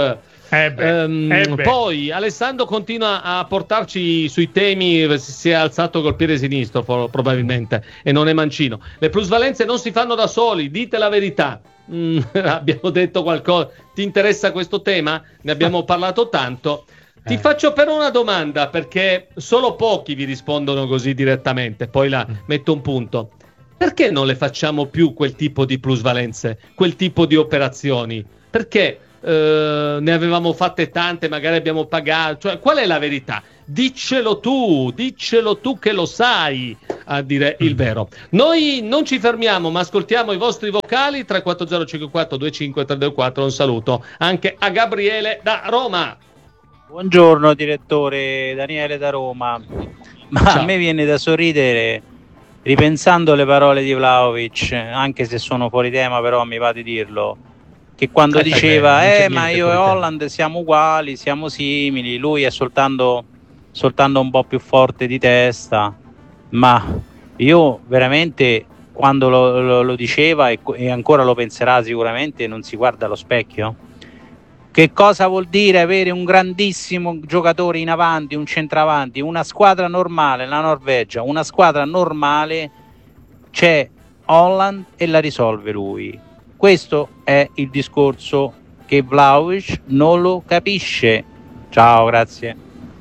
Eh beh, ehm, eh beh. Poi Alessandro continua a portarci sui temi, si è alzato col piede sinistro probabilmente e non è mancino. Le plusvalenze non si fanno da soli, dite la verità. Mm, abbiamo detto qualcosa. Ti interessa questo tema? Ne abbiamo parlato tanto. Ti Eh. faccio però una domanda, perché solo pochi vi rispondono così direttamente, poi la metto un punto. Perché non le facciamo più quel tipo di plusvalenze, quel tipo di operazioni? Perché eh, ne avevamo fatte tante, magari abbiamo pagato, cioè qual è la verità? Diccelo tu, diccelo tu che lo sai, a dire il vero. Noi non ci fermiamo, ma ascoltiamo i vostri vocali. Tre quattro zero cinque quattro due cinque tre due quattro. Un saluto anche a Gabriele da Roma. Buongiorno direttore, Daniele da Roma. Ma Ciao. a me viene da sorridere ripensando le parole di Vlahovic, anche se sono fuori tema, però mi va di dirlo, che quando Eh, diceva beh, non c'è eh ma niente io e fuori tema." Holland siamo uguali, siamo simili, lui è soltanto, soltanto un po' più forte di testa, ma io veramente quando lo, lo- lo diceva e, e ancora lo penserà sicuramente, non si guarda allo specchio. Che cosa vuol dire avere un grandissimo giocatore in avanti, un centravanti, una squadra normale, la Norvegia, una squadra normale, c'è Holland e la risolve lui. Questo è il discorso che Vlahovic non lo capisce. Ciao, grazie.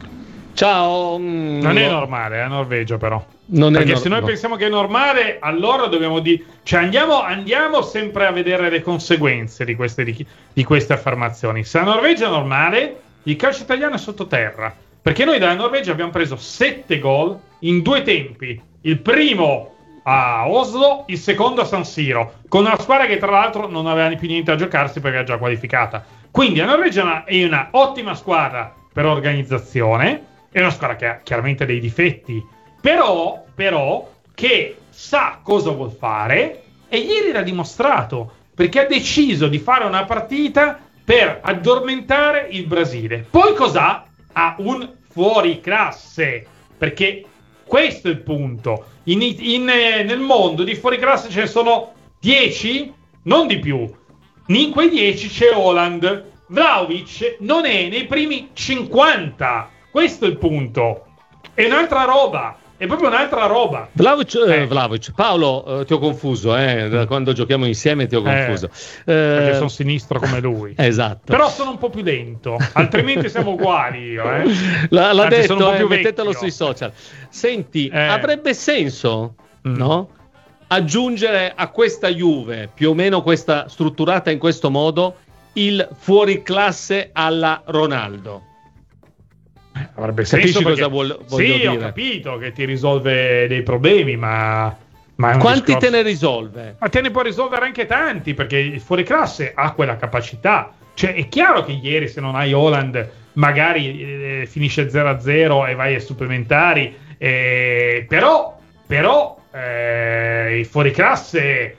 Ciao. mm, Non è normale, è Norvegia però. Non è Perché nor- se noi no. pensiamo che è normale, allora dobbiamo dire, cioè andiamo, andiamo sempre a vedere le conseguenze di queste, di, di queste affermazioni. Se la Norvegia è normale, il calcio italiano è sottoterra. Perché noi dalla Norvegia abbiamo preso sette gol in due tempi. Il primo a Oslo, il secondo a San Siro, con una squadra che tra l'altro non aveva più niente da giocarsi perché era già qualificata. Quindi la Norvegia è una ottima squadra per organizzazione, è una squadra che ha chiaramente dei difetti, però, però che sa cosa vuol fare, e ieri l'ha dimostrato, perché ha deciso di fare una partita per addormentare il Brasile. Poi cos'ha? Ha un fuoriclasse, perché questo è il punto. In, in, eh, nel mondo di fuoriclasse ce ne sono dieci, non di più. In quei dieci c'è Holland. Vlahovic non è nei primi cinquanta. Questo è il punto. È un'altra roba. È proprio un'altra roba. Vlahovic, eh, Eh. Vlahovic. Paolo, eh, ti ho confuso, eh, da quando giochiamo insieme ti ho confuso. Eh, Perché sono sinistro come lui. Esatto. Però sono un po' più lento. Altrimenti siamo uguali io, eh. L'ha, l'ha Anzi, sono un detto, po' eh, più mettetelo vecchio. sui social. Senti, Eh. avrebbe senso, Mm. no? Aggiungere a questa Juve, più o meno questa strutturata in questo modo, il fuoriclasse alla Ronaldo. Avrebbe Capisci senso perché- cosa vuol- voglio sì, ho dire? capito che ti risolve dei problemi, ma, ma è un Quanti discorso- te ne risolve? Ma te ne può risolvere anche tanti, perché il fuoriclasse ha quella capacità. Cioè, è chiaro che ieri, se non hai Holland, magari eh, finisce zero a zero e vai ai supplementari. eh, però, però eh, il fuoriclasse,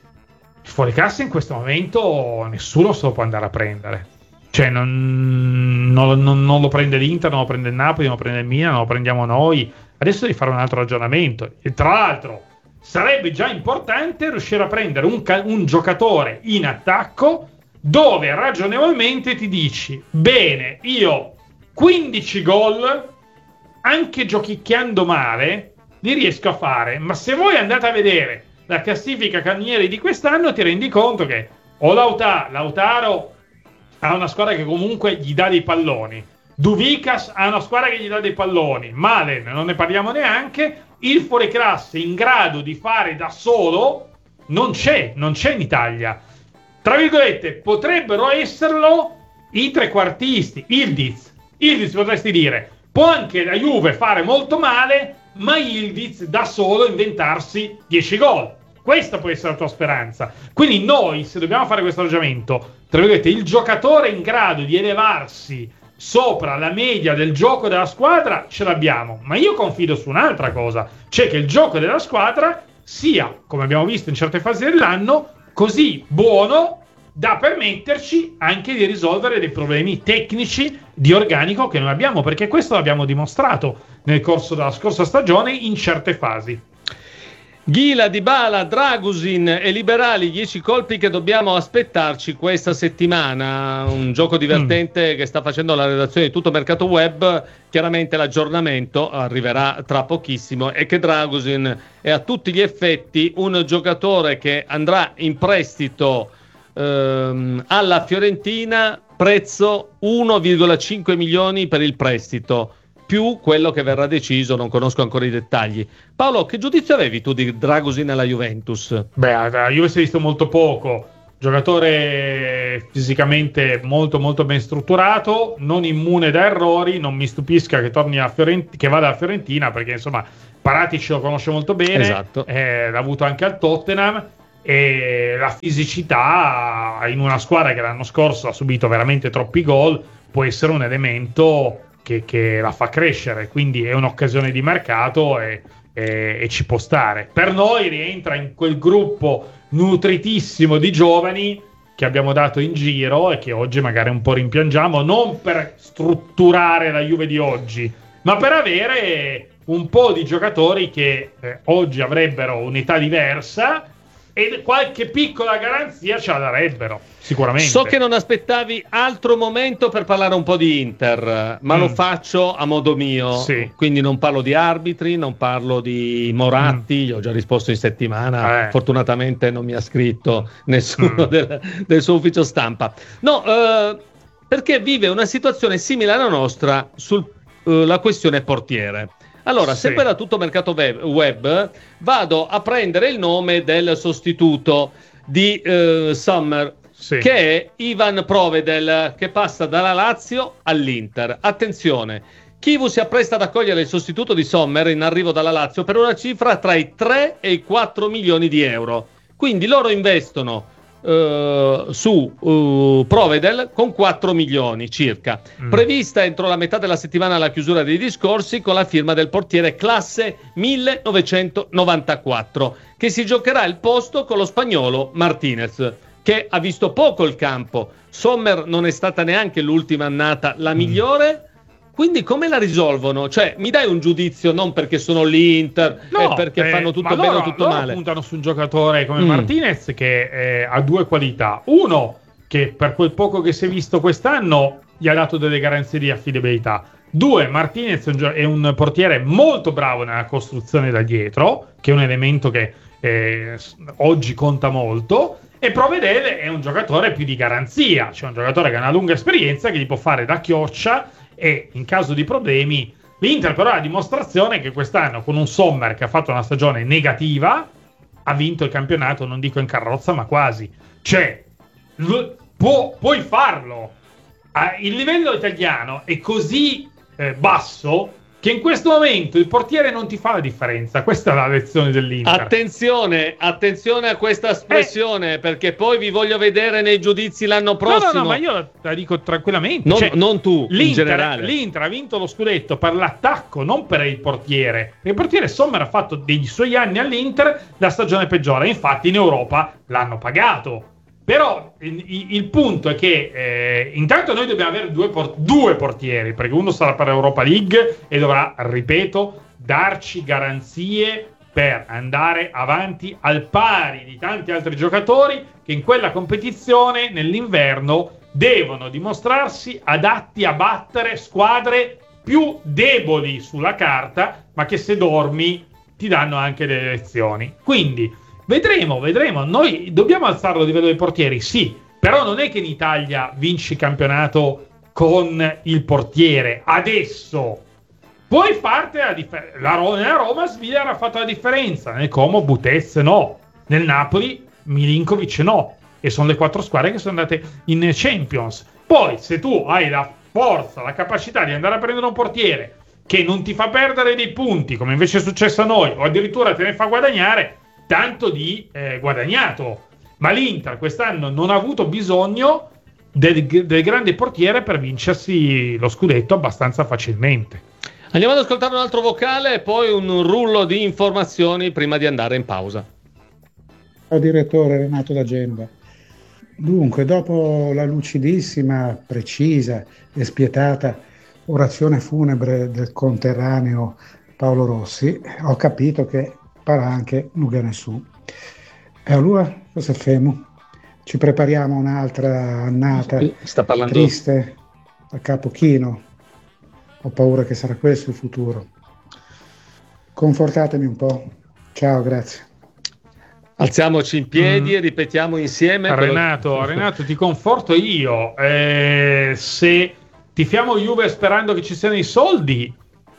il fuoriclasse in questo momento nessuno se lo può andare a prendere. Cioè, non, non- non- non lo prende l'Inter, non lo prende il Napoli, non lo prende il Milan, non lo prendiamo noi. Adesso devi fare un altro ragionamento. E tra l'altro, sarebbe già importante riuscire a prendere un, ca- un giocatore in attacco dove ragionevolmente ti dici: bene, io quindici gol, anche giochicchiando male, li riesco a fare. Ma se voi andate a vedere la classifica canonieri di quest'anno, ti rendi conto che o Lauta- Lautaro ha una squadra che comunque gli dà dei palloni, Duvikas ha una squadra che gli dà dei palloni, Malen non ne parliamo neanche. Il fuoriclasse in grado di fare da solo non c'è, non c'è in Italia. Tra virgolette, potrebbero esserlo i trequartisti. Ildiz, Ildiz potresti dire, può anche la Juve fare molto male, ma Ildiz da solo inventarsi dieci gol. Questa può essere la tua speranza. Quindi noi, se dobbiamo fare questo ragionamento, tra virgolette, il giocatore in grado di elevarsi sopra la media del gioco della squadra ce l'abbiamo, ma io confido su un'altra cosa, cioè che il gioco della squadra sia, come abbiamo visto in certe fasi dell'anno, così buono da permetterci anche di risolvere dei problemi tecnici di organico che noi abbiamo, perché questo l'abbiamo dimostrato nel corso della scorsa stagione in certe fasi. Ghila, Dybala, Dragusin e Liberali, dieci colpi che dobbiamo aspettarci questa settimana. Un gioco divertente mm. che sta facendo la redazione di Tutto Mercato Web. Chiaramente l'aggiornamento arriverà tra pochissimo e che Dragusin è a tutti gli effetti un giocatore che andrà in prestito ehm, alla Fiorentina, prezzo uno virgola cinque milioni per il prestito, più quello che verrà deciso, non conosco ancora i dettagli. Paolo, che giudizio avevi tu di Dragusin alla Juventus? Beh, la Juve si è visto molto poco, giocatore fisicamente molto molto ben strutturato, non immune da errori, non mi stupisca che torni a Fiorent- che vada a Fiorentina, perché insomma Paratici lo conosce molto bene, esatto. eh, l'ha avuto anche al Tottenham, e la fisicità in una squadra che l'anno scorso ha subito veramente troppi gol può essere un elemento Che, che la fa crescere, quindi è un'occasione di mercato e, e, e ci può stare. Per noi rientra in quel gruppo nutritissimo di giovani che abbiamo dato in giro e che oggi magari un po' rimpiangiamo, non per strutturare la Juve di oggi, ma per avere un po' di giocatori che eh, oggi avrebbero un'età diversa e qualche piccola garanzia ce la darebbero sicuramente. So che non aspettavi altro momento per parlare un po' di Inter, ma mm. lo faccio a modo mio, sì. Quindi non parlo di arbitri, non parlo di Moratti, mm. gli ho già risposto in settimana, eh. fortunatamente non mi ha scritto nessuno mm. del, del suo ufficio stampa. No, eh, perché vive una situazione simile alla nostra sulla uh, questione portiere. Allora, sì. sempre da Tutto Mercato Web vado a prendere il nome del sostituto di eh, Sommer, sì. che è Ivan Provedel, che passa dalla Lazio all'Inter. Attenzione, Chivu si appresta ad accogliere il sostituto di Sommer in arrivo dalla Lazio per una cifra tra i tre e i quattro milioni di euro. Quindi loro investono Uh, su uh, Provedel con quattro milioni circa, mm. prevista entro la metà della settimana la chiusura dei discorsi con la firma del portiere classe millenovecentonovantaquattro, che si giocherà il posto con lo spagnolo Martinez, che ha visto poco il campo. Sommer non è stata neanche l'ultima annata la mm. migliore. Quindi come la risolvono? Cioè, mi dai un giudizio non perché sono l'Inter no, e perché eh, fanno tutto bene loro, o tutto loro male? Loro puntano su un giocatore come mm. Martinez che eh, ha due qualità. Uno, che per quel poco che si è visto quest'anno gli ha dato delle garanzie di affidabilità. Due, Martinez è un, è un portiere molto bravo nella costruzione da dietro, che è un elemento che eh, oggi conta molto. E Provedel è un giocatore più di garanzia, cioè un giocatore che ha una lunga esperienza, che gli può fare da chioccia e in caso di problemi. L'Inter però ha la dimostrazione che quest'anno con un Sommer che ha fatto una stagione negativa ha vinto il campionato, non dico in carrozza ma quasi, cioè l- può, puoi farlo. Ah, il livello italiano è così eh, basso che in questo momento il portiere non ti fa la differenza. Questa è la lezione dell'Inter. Attenzione, attenzione a questa espressione, eh. perché poi vi voglio vedere nei giudizi l'anno prossimo. No, no, no, ma io la dico tranquillamente. Non, cioè, non tu, l'Inter, in generale. L'Inter ha vinto lo scudetto per l'attacco, non per il portiere. Il portiere Sommer ha fatto dei suoi anni all'Inter la stagione peggiore. Infatti in Europa l'hanno pagato. Però il, il punto è che eh, intanto noi dobbiamo avere due, port- due portieri, perché uno sarà per Europa League e dovrà, ripeto, darci garanzie per andare avanti al pari di tanti altri giocatori che in quella competizione nell'inverno devono dimostrarsi adatti a battere squadre più deboli sulla carta, ma che se dormi ti danno anche delle lezioni. Quindi Vedremo, vedremo. Noi dobbiamo alzare lo livello dei portieri, sì, però non è che in Italia vinci il campionato con il portiere. Adesso puoi farti la differenza. La Ro- nella Roma Svilar ha fatto la differenza, nel Como Butez no, nel Napoli Milinkovic no, e sono le quattro squadre che sono andate in Champions. Poi se tu hai la forza, la capacità di andare a prendere un portiere che non ti fa perdere dei punti, come invece è successo a noi, o addirittura te ne fa guadagnare, tanto di eh, guadagnato. Ma l'Inter quest'anno non ha avuto bisogno del, del grande portiere per vincersi lo scudetto abbastanza facilmente. Andiamo ad ascoltare un altro vocale e poi un rullo di informazioni prima di andare in pausa. Ciao direttore, Renato da Genova. Dunque, dopo la lucidissima, precisa e spietata orazione funebre del conterraneo Paolo Rossi, ho capito che parla anche non viene su. E allora cosa facciamo? Ci prepariamo un'altra annata Sta parlando... triste a capo chino. Ho paura che sarà questo il futuro. Confortatemi un po'. Ciao, grazie. Alziamoci in piedi mm. e ripetiamo insieme. Renato, quello... Renato, ti conforto io. Eh, se tifiamo Juve sperando che ci siano i soldi,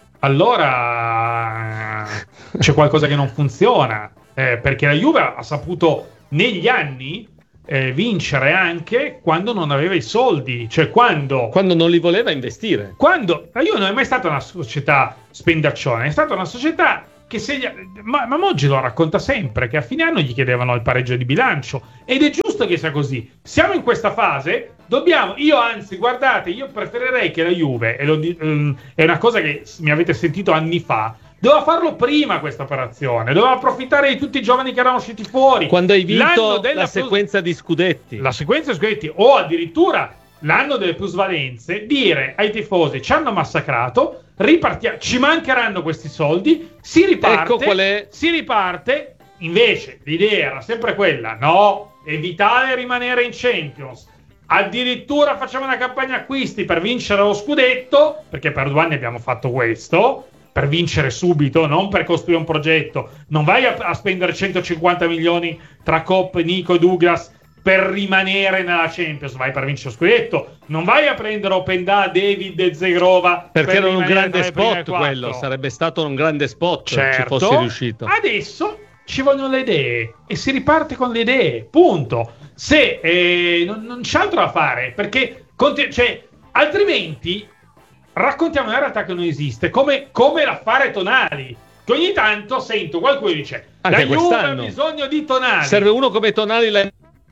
allora c'è qualcosa che non funziona. Eh, perché la Juve ha saputo negli anni eh, vincere anche quando non aveva i soldi, cioè quando quando non li voleva investire. Quando la Juve non è mai stata una società spendaccione, è stata una società che se gli, ma, ma Moggi lo racconta sempre che a fine anno gli chiedevano il pareggio di bilancio, ed è giusto che sia così. Siamo in questa fase, dobbiamo, io anzi guardate, io preferirei che la Juve, e lo, um, è una cosa che mi avete sentito anni fa, doveva farlo prima questa operazione, doveva approfittare di tutti i giovani che erano usciti fuori. Quando hai vinto della la sequenza plus... di scudetti. La sequenza di scudetti, o addirittura l'anno delle plusvalenze, dire ai tifosi ci hanno massacrato, ripartiamo, ci mancheranno questi soldi, si riparte, ecco qual è... si riparte, invece l'idea era sempre quella, no, evitare rimanere in Champions, addirittura facciamo una campagna acquisti per vincere lo scudetto, perché per due anni abbiamo fatto questo, per vincere subito, non per costruire un progetto. Non vai a, a spendere centocinquanta milioni tra Kopp, Nico e Douglas per rimanere nella Champions, vai per vincere lo scudetto. Non vai a prendere Openda, David e Zegrova perché per era un grande spot quello, sarebbe stato un grande spot, certo, ci fosse riuscito. Adesso ci vogliono le idee e si riparte con le idee, punto. Se eh, non, non c'è altro da fare, perché continu- cioè, altrimenti raccontiamo una realtà che non esiste, come, come l'affare Tonali, che ogni tanto sento qualcuno che dice anche la Juve ha bisogno di Tonali, serve uno come Tonali, la...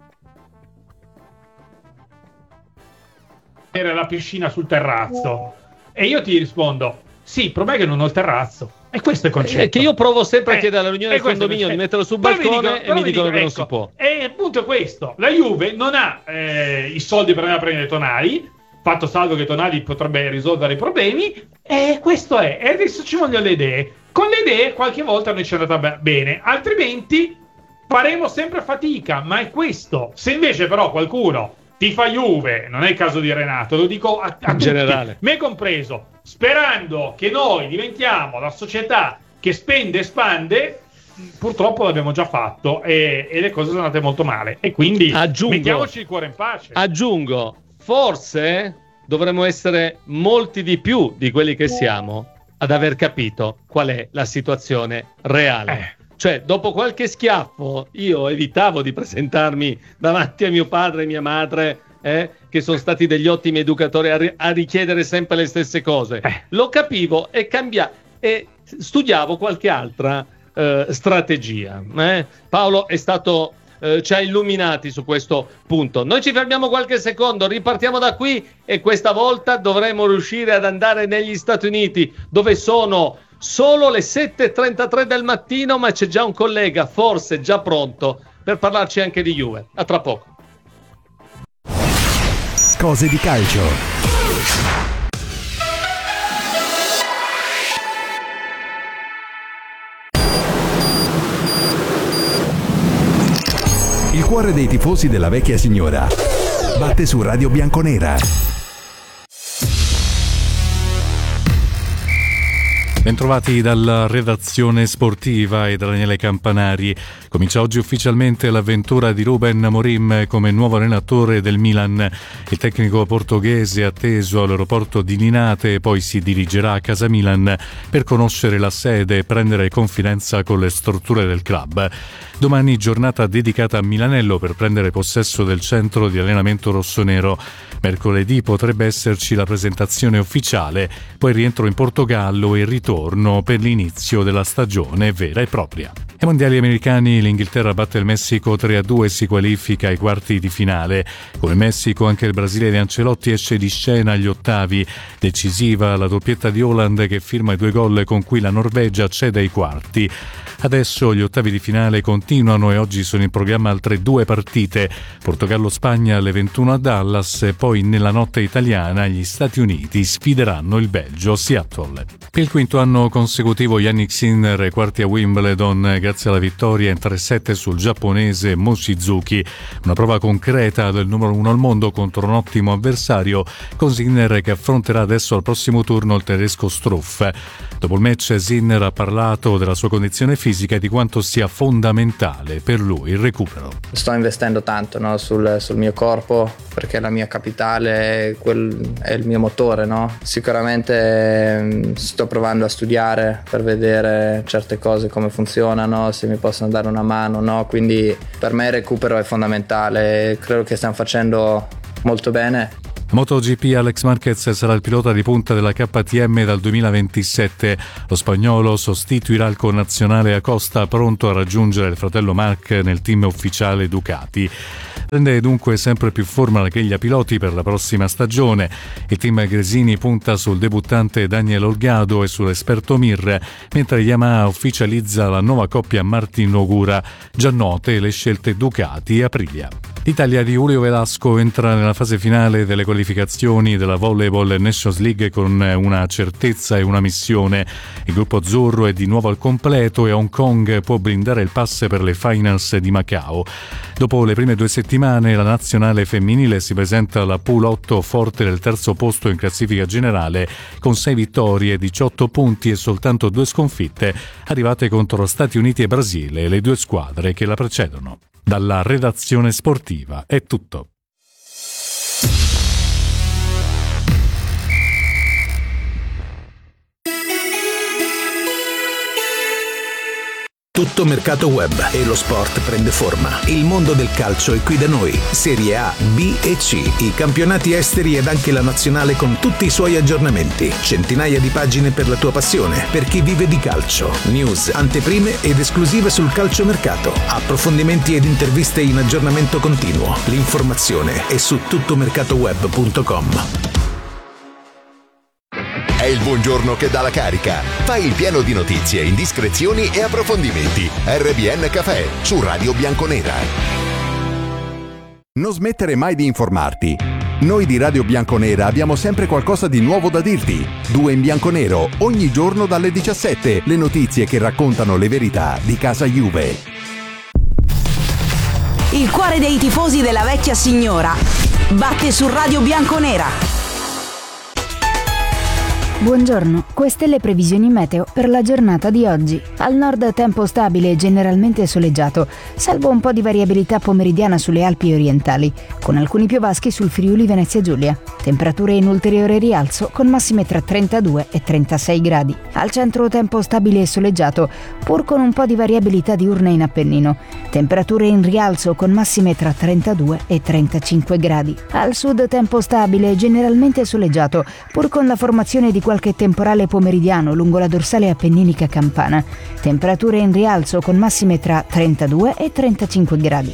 era la piscina sul terrazzo, e io ti rispondo sì, il problema è che non ho il terrazzo, e questo è il concetto. È che io provo sempre eh, a chiedere alla riunione del condominio di metterlo sul però balcone dico, e mi dicono dico, che ecco, non si può, e il punto è questo: la Juve non ha eh, i soldi per andare a prendere Tonali, fatto salvo che Tonali potrebbe risolvere i problemi, e questo è. E adesso ci vogliono le idee. Con le idee qualche volta noi ci è andata bene, altrimenti faremo sempre fatica, ma è questo. Se invece però qualcuno ti fa Juve, non è il caso di Renato, lo dico a, a in tutti, generale, me compreso, sperando che noi diventiamo la società che spende e spande, purtroppo l'abbiamo già fatto e, e le cose sono andate molto male, e quindi aggiungo, mettiamoci il cuore in pace. Aggiungo, forse dovremmo essere molti di più di quelli che siamo ad aver capito qual è la situazione reale. Eh. Cioè, dopo qualche schiaffo, io evitavo di presentarmi davanti a mio padre e mia madre, eh, che sono stati degli ottimi educatori, a, ri- a richiedere sempre le stesse cose. Eh. Lo capivo e cambiavo e studiavo qualche altra eh, strategia. Eh. Paolo è stato... Uh, ci ha illuminati su questo punto. Noi ci fermiamo qualche secondo, ripartiamo da qui e questa volta dovremo riuscire ad andare negli Stati Uniti, dove sono solo le sette e trentatré del mattino, ma c'è già un collega forse già pronto per parlarci anche di Juve. A tra poco. Cose di calcio. Il cuore dei tifosi della vecchia signora batte su Radio Bianconera. Bentrovati dalla redazione sportiva e da Daniele Campanari. Comincia oggi ufficialmente l'avventura di Ruben Amorim come nuovo allenatore del Milan. Il tecnico portoghese è atteso all'aeroporto di Linate e poi si dirigerà a casa Milan per conoscere la sede e prendere confidenza con le strutture del club. Domani giornata dedicata a Milanello per prendere possesso del centro di allenamento rossonero. Mercoledì potrebbe esserci la presentazione ufficiale, poi rientro in Portogallo e ritorno per l'inizio della stagione vera e propria. Ai mondiali americani domani l'Inghilterra batte il Messico tre a due e si qualifica ai quarti di finale. Come Messico anche il Brasile di Ancelotti esce di scena agli ottavi. Decisiva la doppietta di Haaland che firma i due gol con cui la Norvegia accede ai quarti. Adesso gli ottavi di finale continuano e oggi sono in programma altre due partite. Portogallo-Spagna alle ventuno a Dallas e poi nella notte italiana gli Stati Uniti sfideranno il Belgio a Seattle. Per il quinto anno consecutivo Jannik Sinner ai quarti a Wimbledon grazie alla vittoria in tre sette sul giapponese Mochizuki. Una prova concreta del numero uno al mondo contro un ottimo avversario, con Sinner che affronterà adesso al prossimo turno il tedesco Struff. Dopo il match Sinner ha parlato della sua condizione fisica e di quanto sia fondamentale per lui il recupero. Sto investendo tanto, no, sul, sul mio corpo, perché la mia capitale è, quel, è il mio motore, no? Sicuramente sto provando a studiare per vedere certe cose come funzionano, se mi possono dare una mano, no? Quindi per me il recupero è fondamentale, credo che stiamo facendo molto bene. MotoGP Alex Marquez sarà il pilota di punta della K T M dal duemilaventisette. Lo spagnolo sostituirà il connazionale Acosta, pronto a raggiungere il fratello Marc nel team ufficiale Ducati. Prende dunque sempre più forma la griglia piloti per la prossima stagione. Il team Gresini punta sul debuttante Daniel Olgado e sull'esperto Mir, mentre Yamaha ufficializza la nuova coppia Martin-Ogura, già note le scelte Ducati e Aprilia. L'Italia di Julio Velasco entra nella fase finale delle qualificazioni della Volleyball Nations League con una certezza e una missione. Il gruppo azzurro è di nuovo al completo e Hong Kong può brindare il pass per le finals di Macao. Dopo le prime due settimane la nazionale femminile si presenta alla Pool otto forte del terzo posto in classifica generale con sei vittorie, diciotto punti e soltanto due sconfitte arrivate contro Stati Uniti e Brasile, le due squadre che la precedono. Dalla redazione sportiva è tutto. Tutto mercato web e lo sport prende forma. Il mondo del calcio è qui da noi. Serie A, B e C, i campionati esteri ed anche la nazionale con tutti i suoi aggiornamenti. Centinaia di pagine per la tua passione, per chi vive di calcio. News, anteprime ed esclusive sul calciomercato. Approfondimenti ed interviste in aggiornamento continuo. L'informazione è su tuttomercatoweb punto com. È il buongiorno che dà la carica. Fai il pieno di notizie, indiscrezioni e approfondimenti. R B N Café su Radio Bianconera. Non smettere mai di informarti. Noi di Radio Bianconera abbiamo sempre qualcosa di nuovo da dirti. Due in bianconero, ogni giorno dalle diciassette. Le notizie che raccontano le verità di casa Juve. Il cuore dei tifosi della vecchia signora batte su Radio Bianconera. Buongiorno, queste le previsioni meteo per la giornata di oggi. Al nord tempo stabile e generalmente soleggiato, salvo un po' di variabilità pomeridiana sulle Alpi orientali, con alcuni piovaschi sul Friuli Venezia Giulia. Temperature in ulteriore rialzo con massime tra trentadue e trentasei gradi. Al centro tempo stabile e soleggiato, pur con un po' di variabilità diurna in Appennino. Temperature in rialzo con massime tra trentadue e trentacinque gradi. Al sud tempo stabile e generalmente soleggiato, pur con la formazione di qualche temporale pomeridiano lungo la dorsale appenninica campana. Temperature in rialzo con massime tra trentadue e trentacinque gradi.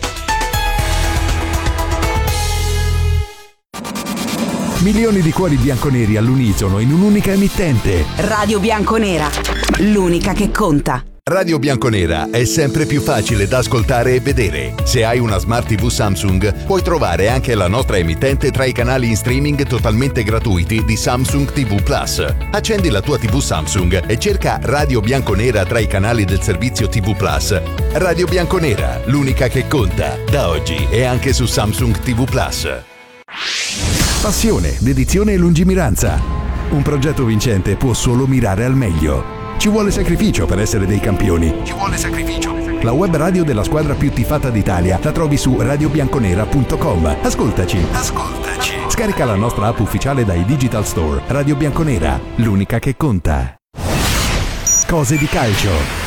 Milioni di cuori bianconeri all'unisono in un'unica emittente. Radio Bianconera, l'unica che conta. Radio Bianconera è sempre più facile da ascoltare e vedere. Se hai una Smart tivù Samsung, puoi trovare anche la nostra emittente tra i canali in streaming totalmente gratuiti di Samsung tivù Plus. Accendi la tua tivù Samsung e cerca Radio Bianconera tra i canali del servizio tivù Plus. Radio Bianconera, l'unica che conta, da oggi e anche su Samsung tivù Plus. Passione, dedizione e lungimiranza. Un progetto vincente può solo mirare al meglio. Ci vuole sacrificio per essere dei campioni. Ci vuole sacrificio. La web radio della squadra più tifata d'Italia la trovi su radio bianconera punto com. Ascoltaci. Ascoltaci. Scarica la nostra app ufficiale dai Digital Store. Radio Bianconera, l'unica che conta. Cose di calcio.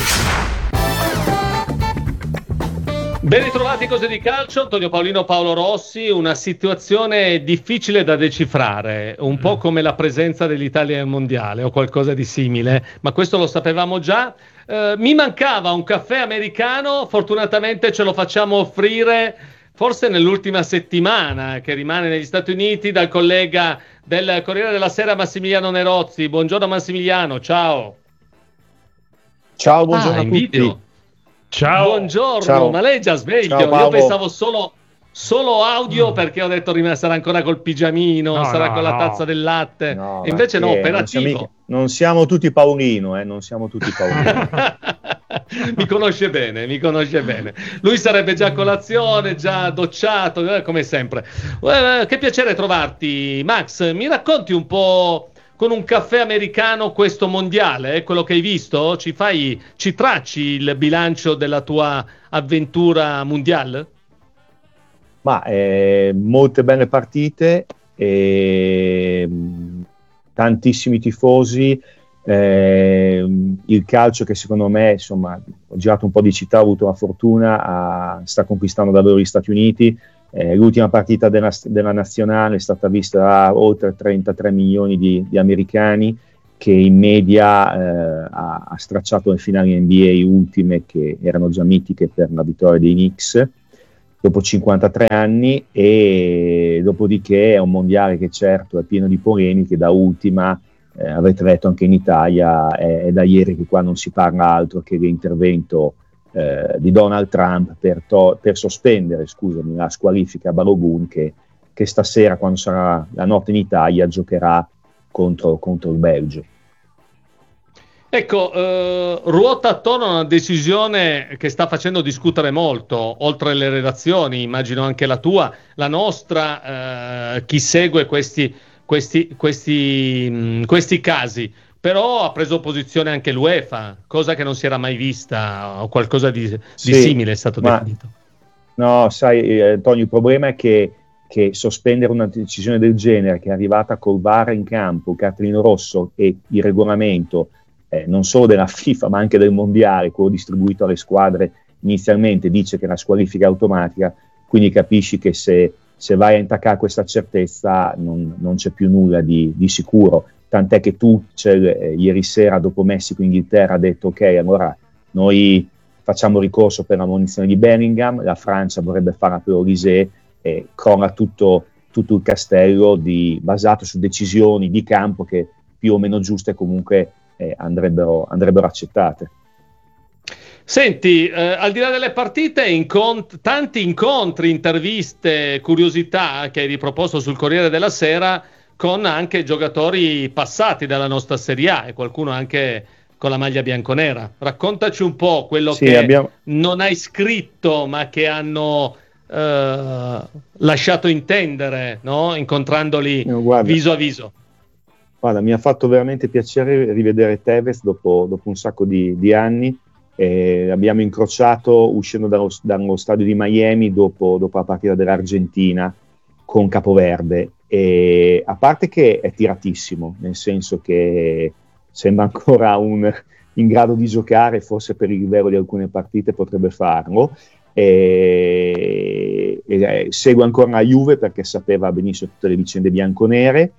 Ben ritrovati, Cose di Calcio, Antonio Paolino, Paolo Rossi. Una situazione difficile da decifrare, un po' come la presenza dell'Italia al Mondiale o qualcosa di simile, ma questo lo sapevamo già. Eh, mi mancava un caffè americano, fortunatamente ce lo facciamo offrire forse nell'ultima settimana, che rimane negli Stati Uniti, dal collega del Corriere della Sera Massimiliano Nerozzi. Buongiorno Massimiliano, ciao. Ciao, buongiorno ah, a tutti. Video. Ciao. Buongiorno, Ciao. ma lei è già sveglio? Ciao, Io pensavo solo, solo audio, perché ho detto sarà ancora col pigiamino, No, sarà no, con la no. tazza del latte. No, e invece no, perché operativo. Non siamo, non siamo tutti Paolino, eh, non siamo tutti Paolino. Mi conosce bene, mi conosce bene. Lui sarebbe già a colazione, già docciato, eh, come sempre. Eh, che piacere trovarti, Max. Mi racconti un po' con un caffè americano questo mondiale, eh, quello che hai visto? Ci fai, ci tracci il bilancio della tua avventura mondiale? Ma eh, molte belle partite, eh, tantissimi tifosi. Eh, il calcio che secondo me, insomma, ho girato un po' di città, ho avuto la fortuna, a, sta conquistando davvero gli Stati Uniti. Eh, l'ultima partita della, della nazionale è stata vista da oltre trentatré milioni di, di americani, che in media eh, ha, ha stracciato le finali N B A ultime, che erano già mitiche per la vittoria dei Knicks dopo cinquantatré anni, e dopodiché è un mondiale che certo è pieno di polemiche. Da ultima, Eh, avete letto anche in Italia, è, è da ieri che qua non si parla altro che dell'intervento eh, di Donald Trump per, to- per sospendere, scusami, la squalifica a Balogun, che, che stasera, quando sarà la notte in Italia, giocherà contro, contro il Belgio. Ecco, eh, ruota attorno a una decisione che sta facendo discutere molto, oltre le redazioni, immagino anche la tua, la nostra, eh, chi segue questi Questi, questi, mh, questi casi, però ha preso posizione anche l'UEFA, cosa che non si era mai vista, o qualcosa di, di Sì, simile è stato ma, definito. No, sai, eh, Antonio, il problema è che, che sospendere una decisione del genere, che è arrivata col V A R in campo, il cartellino rosso e il regolamento, eh, non solo della FIFA ma anche del mondiale, quello distribuito alle squadre inizialmente, dice che la squalifica è automatica, quindi capisci che se se vai a intaccare questa certezza non, non c'è più nulla di, di sicuro, tant'è che Tuchel eh, ieri sera dopo Messico-Inghilterra ha detto ok, allora noi facciamo ricorso per la munizione di Bellingham, la Francia vorrebbe fare per Olysée, e crolla tutto, tutto il castello di, basato su decisioni di campo che più o meno giuste comunque eh, andrebbero, andrebbero accettate. Senti, eh, al di là delle partite, incont- tanti incontri, interviste, curiosità che hai riproposto sul Corriere della Sera con anche giocatori passati dalla nostra Serie A e qualcuno anche con la maglia bianconera. Raccontaci un po' quello Sì, che abbiamo... non hai scritto ma che hanno eh, lasciato intendere, no? Incontrandoli no, guarda, viso a viso. Guarda, mi ha fatto veramente piacere rivedere Tevez dopo, dopo un sacco di, di anni. Eh, abbiamo incrociato uscendo dallo, dallo stadio di Miami dopo, dopo la partita dell'Argentina con Capoverde, e a parte che è tiratissimo, nel senso che sembra ancora un, in grado di giocare, forse per il livello di alcune partite potrebbe farlo, e, e segue ancora la Juve perché sapeva benissimo tutte le vicende bianconere,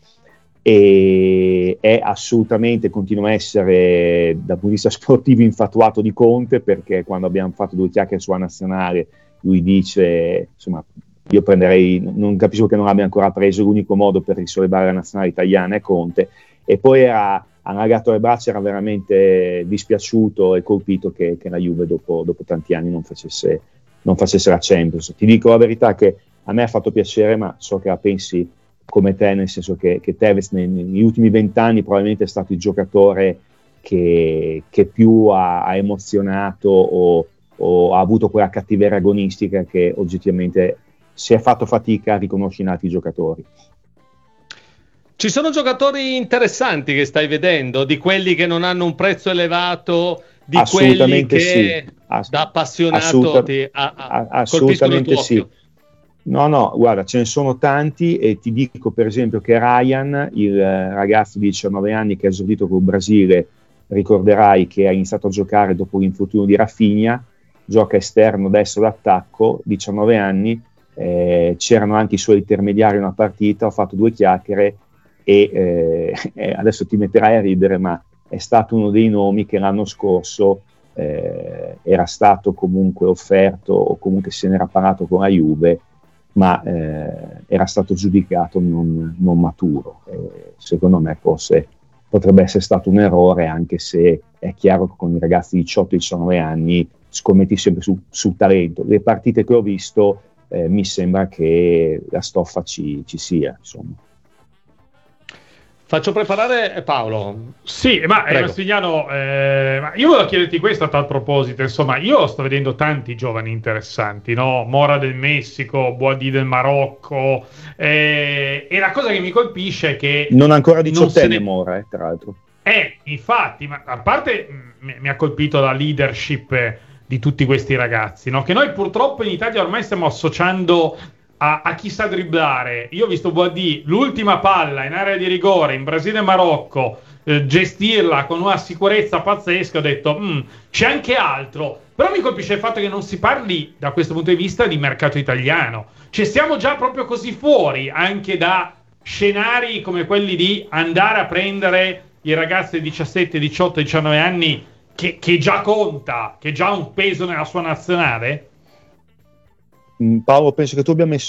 e è assolutamente, continua a essere dal punto di vista sportivo infatuato di Conte, perché quando abbiamo fatto due chiacchiere sulla nazionale lui dice, insomma, io prenderei, non capisco che non abbia ancora preso, l'unico modo per risollevare la nazionale italiana è Conte, e poi era allagato le braccia, era veramente dispiaciuto e colpito che, che la Juve dopo, dopo tanti anni non facesse, non facesse la Champions. Ti dico la verità che a me ha fatto piacere, ma so che la pensi come te, nel senso che, che Tevez negli ultimi vent'anni probabilmente è stato il giocatore che, che più ha, ha emozionato o, o ha avuto quella cattiveria agonistica che oggettivamente si è fatto fatica a riconoscere in altri giocatori. Ci sono giocatori interessanti che stai vedendo, di quelli che non hanno un prezzo elevato, di quelli che sì. Ass- da appassionato assoluta- ti a, a, assolutamente colpiscono il tuo sì. No, no, guarda, ce ne sono tanti, e ti dico per esempio che Ryan, il ragazzo di diciannove anni che ha esordito col Brasile, ricorderai che ha iniziato a giocare dopo l'infortunio di Rafinha, gioca esterno destro d'attacco, diciannove anni, eh, c'erano anche i suoi intermediari in una partita, ho fatto due chiacchiere e eh, adesso ti metterai a ridere, ma è stato uno dei nomi che l'anno scorso eh, era stato comunque offerto o comunque se n'era parlato con la Juve, ma eh, era stato giudicato non, non maturo. Eh, secondo me forse potrebbe essere stato un errore, anche se è chiaro che con i ragazzi di diciotto diciannove anni scommetti sempre su, sul talento. Le partite che ho visto eh, mi sembra che la stoffa ci, ci sia, insomma. Faccio preparare Paolo. Sì, ma eh, Massimiliano, eh, ma io volevo chiederti questo a tal proposito. Insomma, io sto vedendo tanti giovani interessanti, no? Mora del Messico, Boadi del Marocco, eh, e la cosa che mi colpisce è che non ancora diciottenne ne... Mora, eh, tra l'altro. Eh, infatti, ma a parte m- mi ha colpito la leadership eh, di tutti questi ragazzi, no? Che noi purtroppo in Italia ormai stiamo associando A, a chi sa dribblare. Io ho visto Boadi, l'ultima palla in area di rigore in Brasile e Marocco, eh, gestirla con una sicurezza pazzesca. Ho detto mm, c'è anche altro. Però mi colpisce il fatto che non si parli da questo punto di vista di mercato italiano. Cioè siamo già proprio così fuori anche da scenari come quelli di andare a prendere i ragazzi di diciassette, diciotto, diciannove anni che, che già conta, che già ha un peso nella sua nazionale. Paolo, penso che tu abbia messo